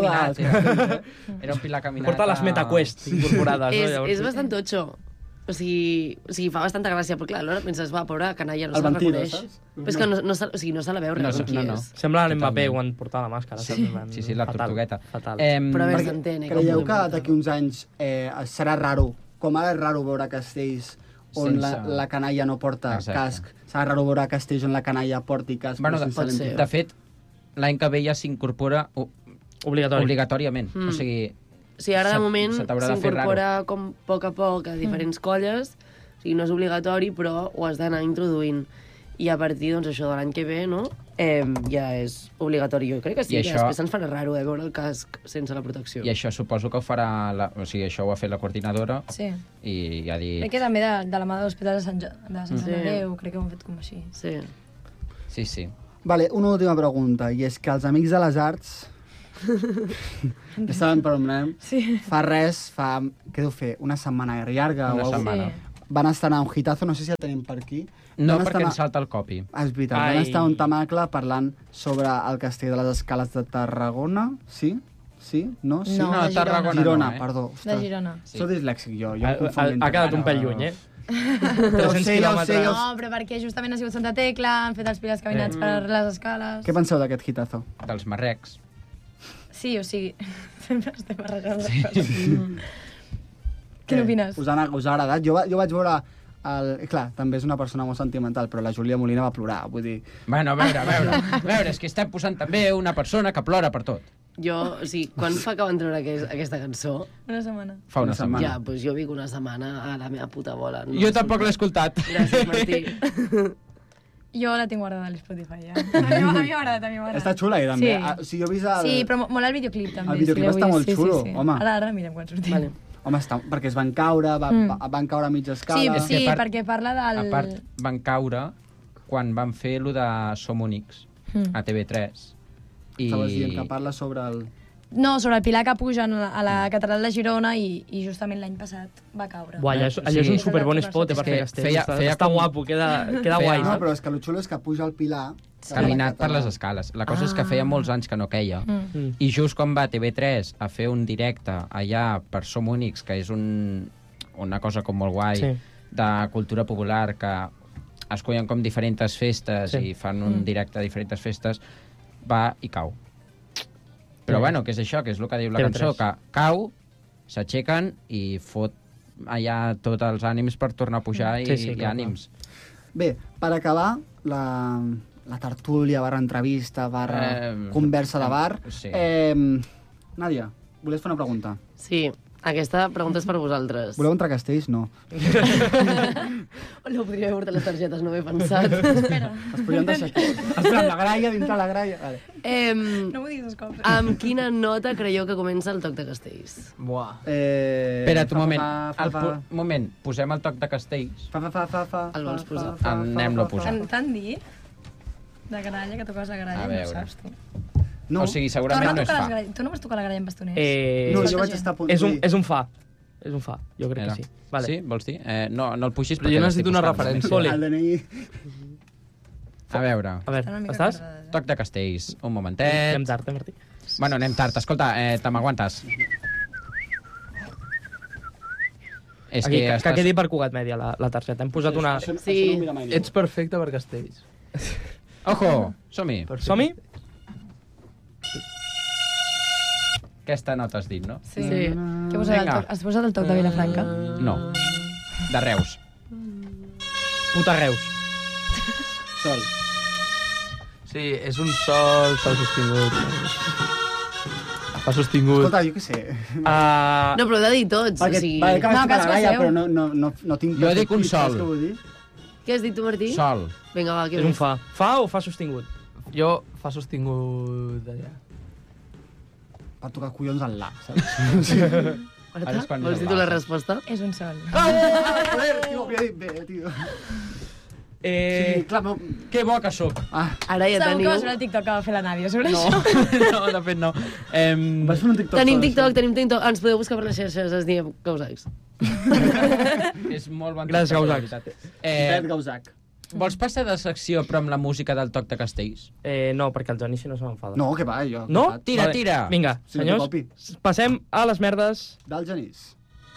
era un pilar caminat. Porta les MetaQuest incorporades. És bastant totxo. O sigui, fa bastanta gràcia, però clar, alhora penses, pobra canalla, no se la reconeix. Però és que no se la veu res qui és. Sembla l'Mbappé quan portava la màscara. Sí, la tortugueta. Però a veure, s'entén. Creieu que d'aquí uns anys serà raro, com ara és raro veure castells on la canalla no porta casc, serà raro veure castells on la canalla porti casc? Bueno, de fet, l'any que ve ja s'incorpora obligatòriament. O sigui, ara de moment s'incorpora com a poc a diferents colles, o sigui, no és obligatori, però ho has d'anar introduint. i a partir, doncs, això de l'any que ve, no?, ja és obligatori. Jo crec que sí, I que això- després se'ns farà raro, veure el casc sense la protecció. I això suposo que ho farà... O sigui, això ho ha fet la coordinadora Sí. i ha dit... Crec que també de la mà de l'Hospital de Sant Sí. Andreu, crec que ho han fet com així. Sí. Sí. Vale, una última pregunta, i és que els Amics de les Arts... ja saben per on anem. Sí. Fa res, què deu fer? Una setmana llarga? Una o alguna setmana. Van estar a un hitazo, no sé si ja tenim per aquí. No, Van perquè estar ens salta el copi. És veritat, van estar a un tamacle parlant sobre el castell de les Escales de Tarragona, sí? Sí? No? Sí? No, de Girona. Girona, no, eh? perdó. De Girona. Sí. Soc dislèxic jo em Ha confonc quedat entre- un pèl lluny, eh? Ja ho 300 sé, ja ho sé, quilòmetres. ja ho No, però perquè justament ha sigut Santa Tecla, han fet els pilars caminats per les escales... Què penseu d'aquest hitazo? Dels marrecs. Sí, o sigui, sempre estem barrejant les coses. Què n'opines? Us ha agradat? Jo vaig veure... Clar, també és una persona molt sentimental, però la Júlia Molina va plorar, vull dir... Bueno, a veure, és que estem posant també una persona que plora per tot. Jo, o sigui, quan fa que van treure aquesta cançó? Una setmana. Fa una setmana. Ja, doncs jo vic una setmana a la meva puta bola. No Jo tampoc l'he escoltat. Gràcies, Martí. Jo la tinc guardada a l'Spotify, ja. A mi m'ha agradat, a mi m'ha agradat. Està xula, també. Sí. O sigui, jo he vist el... Sí, però molt el videoclip, també. El videoclip si l'heu està vist. molt xulo, home. Ara mirem quan sortim. Vale. Home, perquè es van caure, van caure a mitja escala... Sí, perquè parla del... A part, van caure quan van fer lo de Som Únics, a TV3. Estaves dient que parla sobre el... No, sobre el pilar que pugen a la catedral de Girona i justament l'any passat va caure. Buah, allò és un superbon spot per fer castells. Està guapo, queda guai. No, però és que el xulo és que puja el pilar... Caminat per les escales. La cosa és que feia molts anys que no queia. I just quan va TV3 a fer un directe allà per Som Únics, que és una cosa com molt guai, de cultura popular, que escollen com diferents festes i fan un directe a diferents festes, va i cau. Però bueno, què és això? Que és el que diu la cançó, que cau, s'aixequen i fot allà tots els ànims per tornar a pujar i ànims. Bé, per acabar, la tertúlia, /entrevista, conversa de bar... Sí. Nàdia, volies fer una pregunta? Sí, aquesta pregunta és per vosaltres. Voleu entrar a Castells? No. No podria haver portat les targetes, no ho he pensat. Espera. Es podrien deixar aquí. Espera, amb la graia, dintre la graia. Vale. No m'ho diguis dos cops. Amb quina nota creieu que comença el toc de castells? Buah. Espera't un moment. Moment, posem el toc de castells. El vols posar? Anem-lo a posar. T'han dit de gralla, que toques la gralla, A no veure. saps tu. No. O sigui, segurament no és fa. Tu no vas tocar la gralla amb bastoners? No, jo vaig estar a punt de dir. És un fa. És un fa, jo crec que sí. Vale. Sí, vols dir? No el puixis Però perquè jo l'estic necessito una buscant. referència. El DNI... A veure. A veure, estàs? Toc de castells. Un momentet. Anem tard, Martí? Bueno, anem tard. Escolta, te m'aguantes. És Aquí, que que quedi per Cugat Mèdia la targeta. Hem posat una... Sí. Ets perfecte per castells. Ojo, som-hi. Som-hi? Aquesta nota has dit, no? Sí. Què has posat? Vinga. Has posat el toc de Vilafranca? No. De Reus. Puta Reus. Sol. Sí, és un sol sostingut. Fa sostingut. Escolta, jo què sé. No, però ho he de dir tots. Perquè, o sigui... vale, que vaig tocar la graia, passeu. però no tinc... Jo dic un saps sol. què vull dir? Què has dit tu, Martí? Sol. Vinga, va, què És un més? fa. Fa o fa sostingut? Jo fa sostingut allà. Per tocar collons al la, saps? Ara és quan Vols dir tu la resposta? És un sol. Joder, tio, ho havia dit bé, tio. Sí, clar, no... Que bo que sóc. Ara ja Segur que teniu... vas veure el TikTok que va fer la Nàdia sobre No, això. no, de fet no. Vas fer un TikTok Tenim sobre TikTok, això? tenim TikTok. Ens podeu buscar per les xarxes, es diem Gausacs. És molt bon. Gràcies, TikTok, Gausac. la veritat. Pet Gausac. Vols passar de secció però amb la música del toc de castells? No, perquè el Johnny si no se m'enfada. No, que va, jo. No? Tira, tira. Vinga, Sí, senyors, copi. passem a les merdes. Del Genís.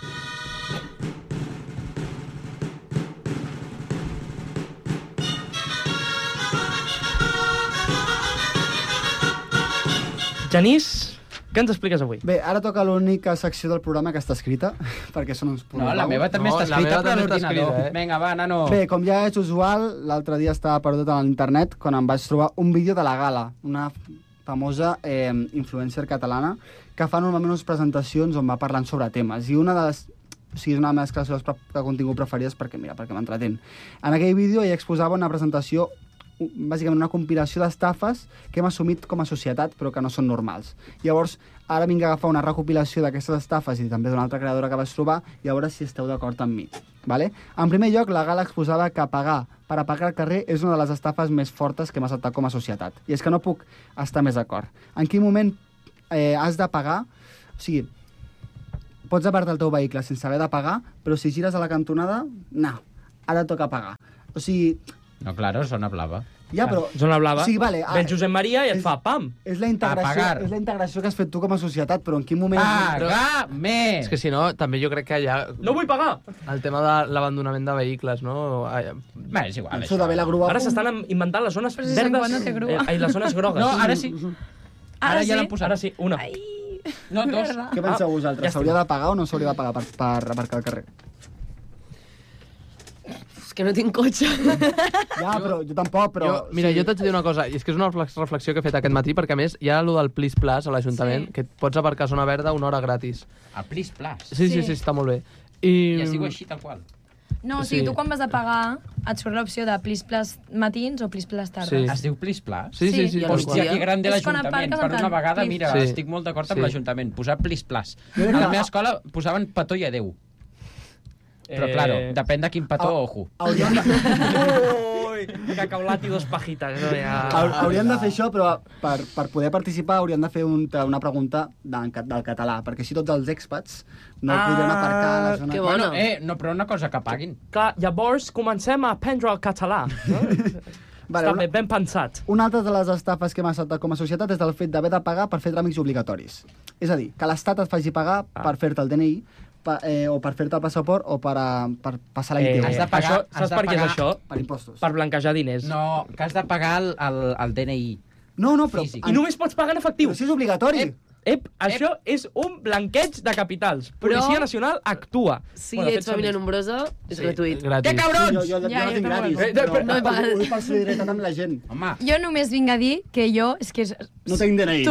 Genís, què ens expliques avui? Bé, ara toca l'única secció del programa que està escrita, perquè són uns No, la meva també està la escrita meva per també està l'ordinador. escrita, Vinga, va, nano. Bé, com ja és usual, l'altre dia estava perdut a l'internet quan em vaig trobar un vídeo de la Gala, una famosa influencer catalana que fa normalment unes presentacions on va parlant sobre temes. I una de les és una mescla de les de contingut preferides perquè m'entretén. En aquell vídeo ella exposava una presentació, bàsicament una compilació d'estafes que hem assumit com a societat però que no són normals. Llavors, ara vinc a agafar una recopilació d'aquestes estafes i també d'una altra creadora que vaig trobar i a veure si esteu d'acord amb mi. Vale? En primer lloc, la Gala exposava que pagar per aparcar al carrer és una de les estafes més fortes que hem acceptat com a societat. I és que no puc estar més d'acord. En quin moment has de pagar? O sigui, pots apartar el teu vehicle sense haver de pagar, però si gires a la cantonada, no, ara toca pagar. O sigui... No, claro, zona blava. Ja, però... Zona blava. Sí, vale. Ven Josep Maria i et fa pam. És la integració que has fet tu com a societat, però en quin moment... Pagar més! És que si no, també jo crec que allà... No vull pagar! El tema de l'abandonament de vehicles, no? Bé, és igual. Això d'haver la grua... Ara s'estan inventant les zones Però si Sant Joan no té grua. les zones grogues. No, ara sí. Ara ja sí? l'han posat. Ara sí, una. No, dos. Què penseu vosaltres? S'hauria de pagar o no s'hauria de pagar per aparcar al carrer? És que no tinc cotxe. Ja, però jo tampoc, però... Jo t'haig de dir una cosa, i és que és una reflexió que he fet aquest matí, perquè a més hi ha allò del Plis Plus a l'Ajuntament, que et pots aparcar a zona verda una hora gratis. El Plis Plus? Sí, està molt bé. I es diu així, tal qual. No, o sigui, tu quan vas a pagar et surt l'opció de Plis Plus matins o Plis Plus tardes. Sí. Es diu Plis Plus? Sí. Hòstia, que gran de És quan l'Ajuntament. aparques Per en una plan, vegada, Plis. mira, Sí. estic molt d'acord amb Sí. l'Ajuntament. Posar Plis Plus. A la meva escola posaven petó i adeu. Però, claro, depèn de quin petó, ojo. Hauríem de... Ui, cacaulat i dos pajitas. No, ja... Hauríem de fer això, però per poder participar hauríem de fer una pregunta del català, perquè si tots els expats no podrien aparcar a la zona... Que bona. No, però una cosa, que paguin. Clar, llavors comencem a aprendre el català. No? Està bé, ben pensat. Una altra de les estafes que hem acceptat com a societat és el fet d'haver de pagar per fer tràmits obligatoris. És a dir, que l'Estat et faci pagar per fer-te el DNI, o per fer-te el passaport o per passar la ITV. Has de pagar, Saps per què és això? Per impostos. Per blanquejar diners. No, que has de pagar el DNI. No, però... Físic. I només pots pagar en efectiu. Però si és obligatori. Això és un blanqueig de capitals. Policia Nacional actua. Si ets família nombrosa, és gratuït. Que cabrons! Jo no tinc gratis, no he pagat. Vull per solidaritat amb la gent. Home, Jo només vinc a dir que jo... És que... No tinc DNI.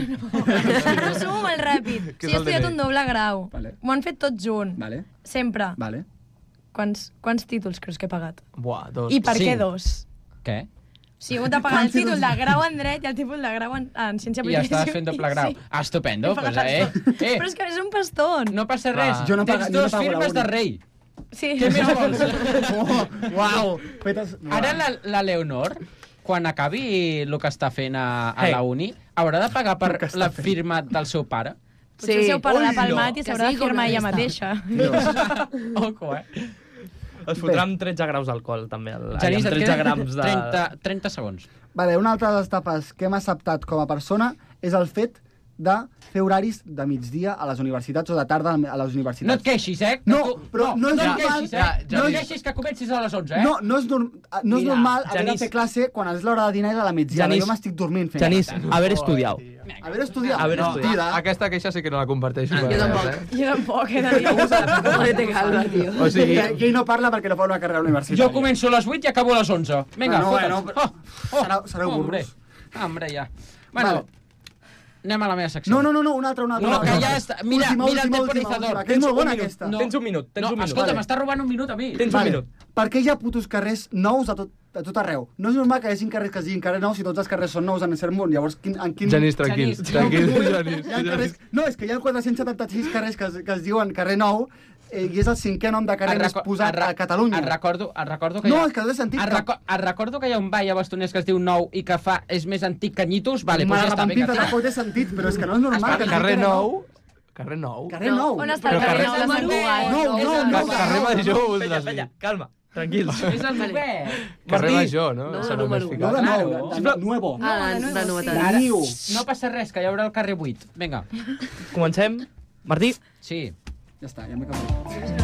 T'ho sumo molt ràpid. Què és Si he el estudiat DNI? un doble grau. Vale. M'ho han fet tot junt. Vale, Sempre. vale. Quants títols creus que he pagat? Buah, dos. I per Cinc. què 2? què? O sigui, he hagut de pagar el títol de grau en dret i el títol de grau en ciència I política. estaves fent doble grau. Sí. Ah, estupendo. He Pues, pagat Però és que és un pastón. No passa res. Jo no Tens pago- jo no dos pago la firmes uni. de rei. Sí. Què més vols? Uau! Fetes... Ara la Leonor, quan acabi el que està fent a la uni, haurà de pagar per la firma del seu pare? Potser el seu pare l'ha palmat i Que s'haurà de sigui com firmar la ella resta. mateixa. Ojo, Es fotrà amb 13 graus d'alcohol, també. Genís, Amb et 13 queden grams de... 30 segons. Vale, una altra de les etapes que hem acceptat com a persona és el fet de fer horaris de migdia a les universitats o de tarda a les universitats. No et queixis, eh? No, però no és et normal... queixis, eh? No et queixis que comencis a les 11, eh? No és normal haver de Genís. fer classe quan és l'hora de dinar i a la migdiada. Genís. Jo m'estic dormint fent Genís, classe. haver estudiat. Haver estudiat. Haver No, estudiat. aquesta queixa sí que no la comparteixo. Jo tampoc. Jo tampoc, he de dir. Joder, calma, tio. O sigui, I ell no parla perquè no fa una carrera universitària. Jo començo a les 8 i acabo a les 11. Vinga, Bueno, fota'ls. sereu Hombre, burros. hombre, ja. Bueno, Vale. anem a la meva secció. No, una altra. No, que ja està. Mira el temporizador. Que és molt bona, aquesta. Tens un minut, No, escolta, m'està robant un minut a mi. Tens un minut. Per què hi ha putos carrers nous a tot arreu? No és normal que hi hagi carrers que es diguin carrers nous si tots els carrers són nous en cert món. Llavors, en quin... Genís, tranquil. Genís. Tranquil, Hi ha carrers... No, és que hi ha 476 carrers que es diuen carrer nou i és el cinquè nom de carrer més posat a Catalunya. Et recordo que No, hi ha... és que no té sentit. Et recordo que hi ha un ball a Bastoners que es diu Nou i que és més antic que Nyitos. Vale, doncs ja està, vinga. Tampoc té sentit, però és que no és normal. que Carrer es digui nou. Carrer nou. Carrer nou. On està el carrer nou de Sant Cugat? No. Carrer Major, vols dir. Penya, calma, tranquils. És el novè. Carrer Major, no? No, S'ha número només u. No ficat. de nou, de nuevo. Ah, de novetat. Ara, Niu. no passa res, que hi haurà el carrer 8. Vinga. Comencem. Martí. Sí. Ja està, ja m'he acabat.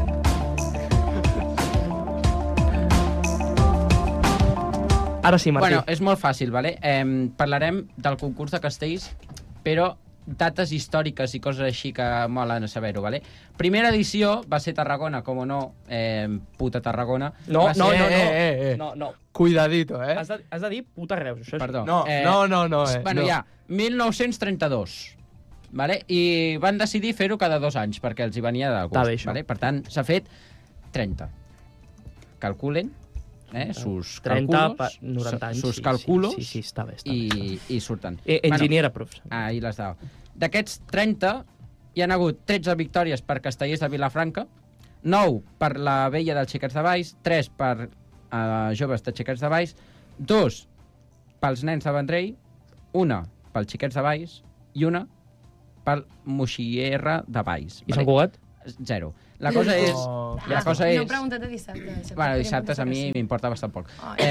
Ara sí, Martí. Bueno, és molt fàcil, vale? Parlarem del concurs de castells, però dates històriques i coses així que molen a saber-ho, vale? Primera edició va ser Tarragona, com no, puta Tarragona. No, Va no, ser- no. Cuidadito, eh? Has de dir puta Reus, això és... Perdó. No, no, Bueno, no. ja, 1932. Vale? I van decidir fer-ho cada 2 anys, perquè els hi venia de Està bé, gust. això. Vale? Per tant, s'ha fet 30. Calculen, sus 30 cálculos, per 90 anys. sus cálculos, Sí, està bé. i surten. Enginyera profs. Ahí l'has dado. D'aquests 30, hi han hagut 13 victòries per Castellers de Vilafranca, 9 per la Vella dels Xiquets de Valls, 3 per joves de Xiquets de Valls, 2 pels nens de Vendrell, 1 pels Xiquets de Valls i 1 pel Moixierra de Valls. I Sant Cugat? 0. La cosa és... La cosa és... No he preguntat de dissabte. Bueno, dissabtes a mi m'importa bastant poc.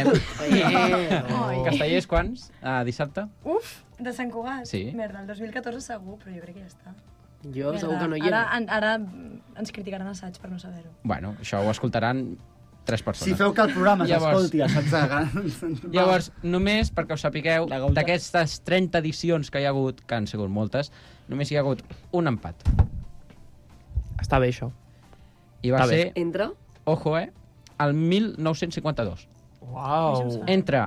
Ai. Castellers, quants? Dissabte? Uf, de Sant Cugat? Sí. Merda, el 2014 segur, però jo crec que ja està. Jo segur que no hi era. Ara ens criticaran assaig per no saber-ho. Bueno, això ho escoltaran 3 persones. Si feu que el programa s'escolti a Llavors, només perquè ho sapigueu, d'aquestes 30 edicions que hi ha hagut, que han sigut moltes, només hi ha hagut un empat. Està bé, això. I va ser... Entre? Ojo, el 1952. Uau. Entre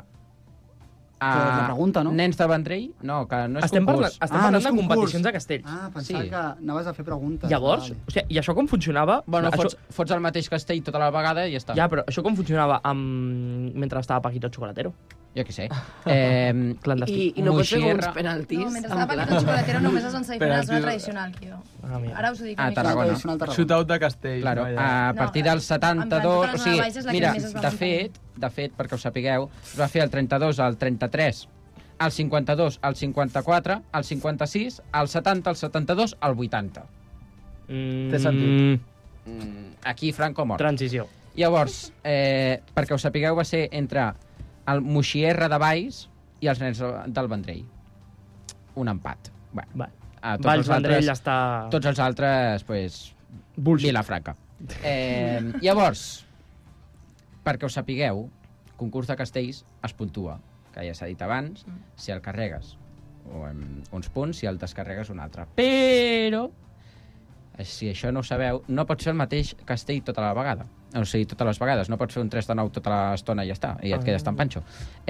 la pregunta, no? nens de Vendrell, no, que no és Estem concurs. parlant de competicions de castells. Pensava que anaves a fer preguntes. Llavors, o sigui, i això com funcionava? Bueno, això... fots el mateix castell tota la vegada i ja està. Ja, però això com funcionava mentre estava Paquito el Chocolatero? Jo què sé. Clandestí. I no pots fer com uns penaltis? No, mentre estava Paquito el Chocolatero només es van salir finals, una tradicional, tio. Ara us ho dic. A Tarragona. Shootout de castell. Claro, a partir del 72... O sigui, mira, de fet, perquè ho sapigueu, es va fer el 32, el 33, el 52, el 54, el 56, el 70, el 72, el 80. Té sentit. Aquí Franco mort. Transició. Llavors, perquè ho sapigueu, va ser entre el Moixierra de Valls i els nens del Vendrell. Un empat. Bueno, Valls Vendrell està... Tots els altres, pues... Vilafranca. Llavors, perquè ho sapigueu, concurs de castells es puntua, que ja s'ha dit abans, si el carregues uns punts, si el descarregues un altre. Però, si això no ho sabeu, no pots fer el mateix castell tota la vegada. O sigui, totes les vegades. No pots fer un 3 de 9 tota l'estona i ja està, i et quedes tan panxo.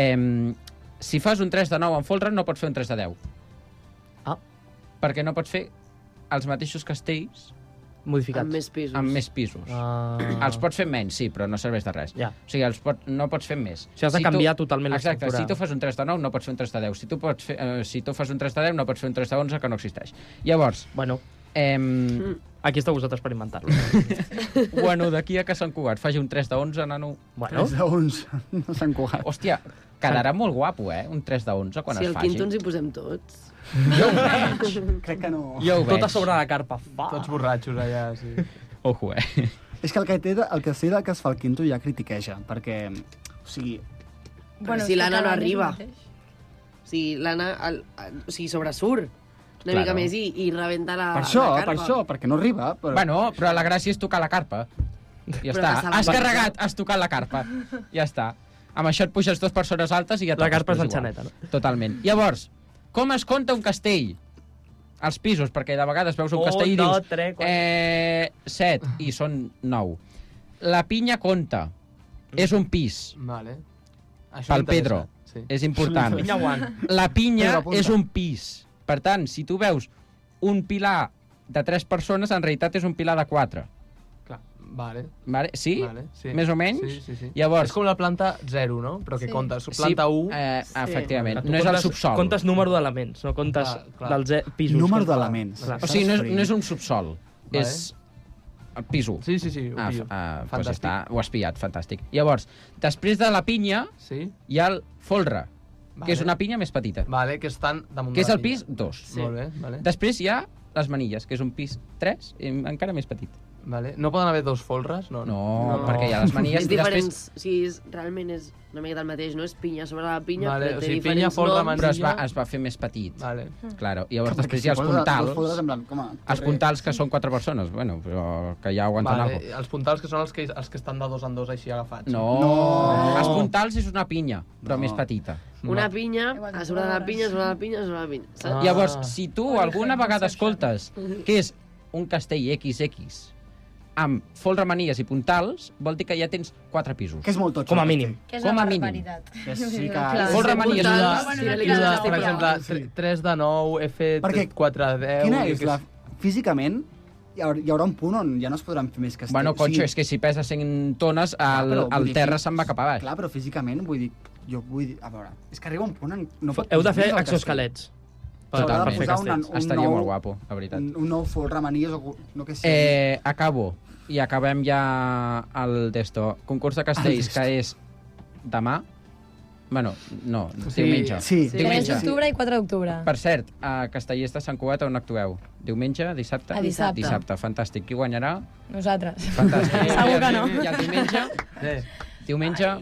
Si fas un 3 de 9 en folre, no pots fer un 3 de 10. Perquè no pots fer els mateixos castells modificats. Amb més pisos. Els pots fer menys, sí, però no serveix de res. Ja. O sigui, no pots fer més. O sigui, has de canviar totalment l'estructura. Exacte, si tu fas un 3 de 9, no pots fer un 3 de 10. Si tu fas un 3 de 10, no pots fer un 3 de 11, que no existeix. Llavors... Bueno, aquí esteu vosaltres per inventar-lo. Bueno, d'aquí a que Sant Cugat faci un 3 de 11, nano... Bueno. 3 de 11, no Sant Cugat. Hòstia, quedarà molt guapo, un 3 de 11 quan es faci. Si el quinto ens hi posem tots. Jo ho veig. Crec que no. Jo ho veig. Tot a sobre la carpa. Tots borratxos allà, sí. Ojo, És que el que sé del que es fa el quinto ja critiqueja, perquè, o sigui... Però si l'Anna no arriba. O sigui, l'Anna sobresurt una mica més i rebenta la carpa. Per això, perquè no arriba. Però... Bueno, però la gràcia és tocar la carpa. Ja està. Has carregat, has tocat la carpa. Ja està. Amb això et puges 2 persones altes i ja la carpa és l'enxaneta, no? Totalment. Llavors, com es compta un castell? Els pisos, perquè de vegades veus un castell i dius 7 i són 9. La pinya compta. És un pis. Vale. Pel Pedro. Sí. És important. La pinya és un pis. Per tant, si tu veus un pilar de 3 persones, en realitat és un pilar de 4. Clar, vale. Sí? Vale, sí. Més o menys? Sí. Llavors... És com la planta 0, no? Però que comptes planta 1... Efectivament. No és el subsol. Comptes número d'elements, no comptes dels pisos. Número d'elements. O sigui, no és un subsol. És el piso. Sí, ho pillo. Pues està, ho has pillat, fantàstic. Llavors, després de la pinya, hi ha el folre, que és una pinya més petita. Vale, que estan damunt que és de la el pis pinya. 2. Sí. Molt bé, vale. Després hi ha les manilles, que és un pis 3, i encara més petit. Vale. No poden haver 2 folres? No, perquè hi ha les manilles... És diferent, realment és una mica el mateix, no? És pinya sobre la pinya, vale, però té diferents noms. Però es va fer més petit. Vale. Claro. I llavors després hi ha els puntals. Els puntals que són 4 persones, bueno, però que ja aguanten alguna cosa. Els puntals que són els que estan de 2 en 2 així agafats. No. Els puntals és una pinya, però més petita. Una pinya, a sobre de la pinya, sobre la pinya, sobre la pinya. Llavors, si tu alguna vegada escoltes que és un castell XX amb folre, manilles i puntals, vol dir que ja tens 4 pisos. Que és molt totxo. Com a mínim. Que és Com una a mínim. barbaritat. Sí, que... Folre, manilles i puntals. Per exemple, 3 de 9, he fet Perquè 4 de 10... Quina és la... Físicament, hi haurà un punt on ja no es podran fer més castells. Bueno, cotxe, és que si pesa 100 tones, el terra se'n va cap a baix. Clar, però físicament, vull dir... Jo vull dir... A veure, és que arriba un punt en... No pot Heu de fer posar el castell. exoesquelets. S'haurà de Per fer posar castells. Estaria molt guapo, la veritat. Un nou folre, manilles o... No que sigui. Acabo. I acabem ja el d'esto. Concurs de castells, que és demà. Bueno, no, diumenge. Sí. 3 d'octubre i 4 d'octubre. Per cert, a Castellers de Sant Cugat on actueu? Diumenge, dissabte? A dissabte. Dissabte, fantàstic. Qui guanyarà? Nosaltres. Fantàstic. Segur que no. I el diumenge? Diumenge,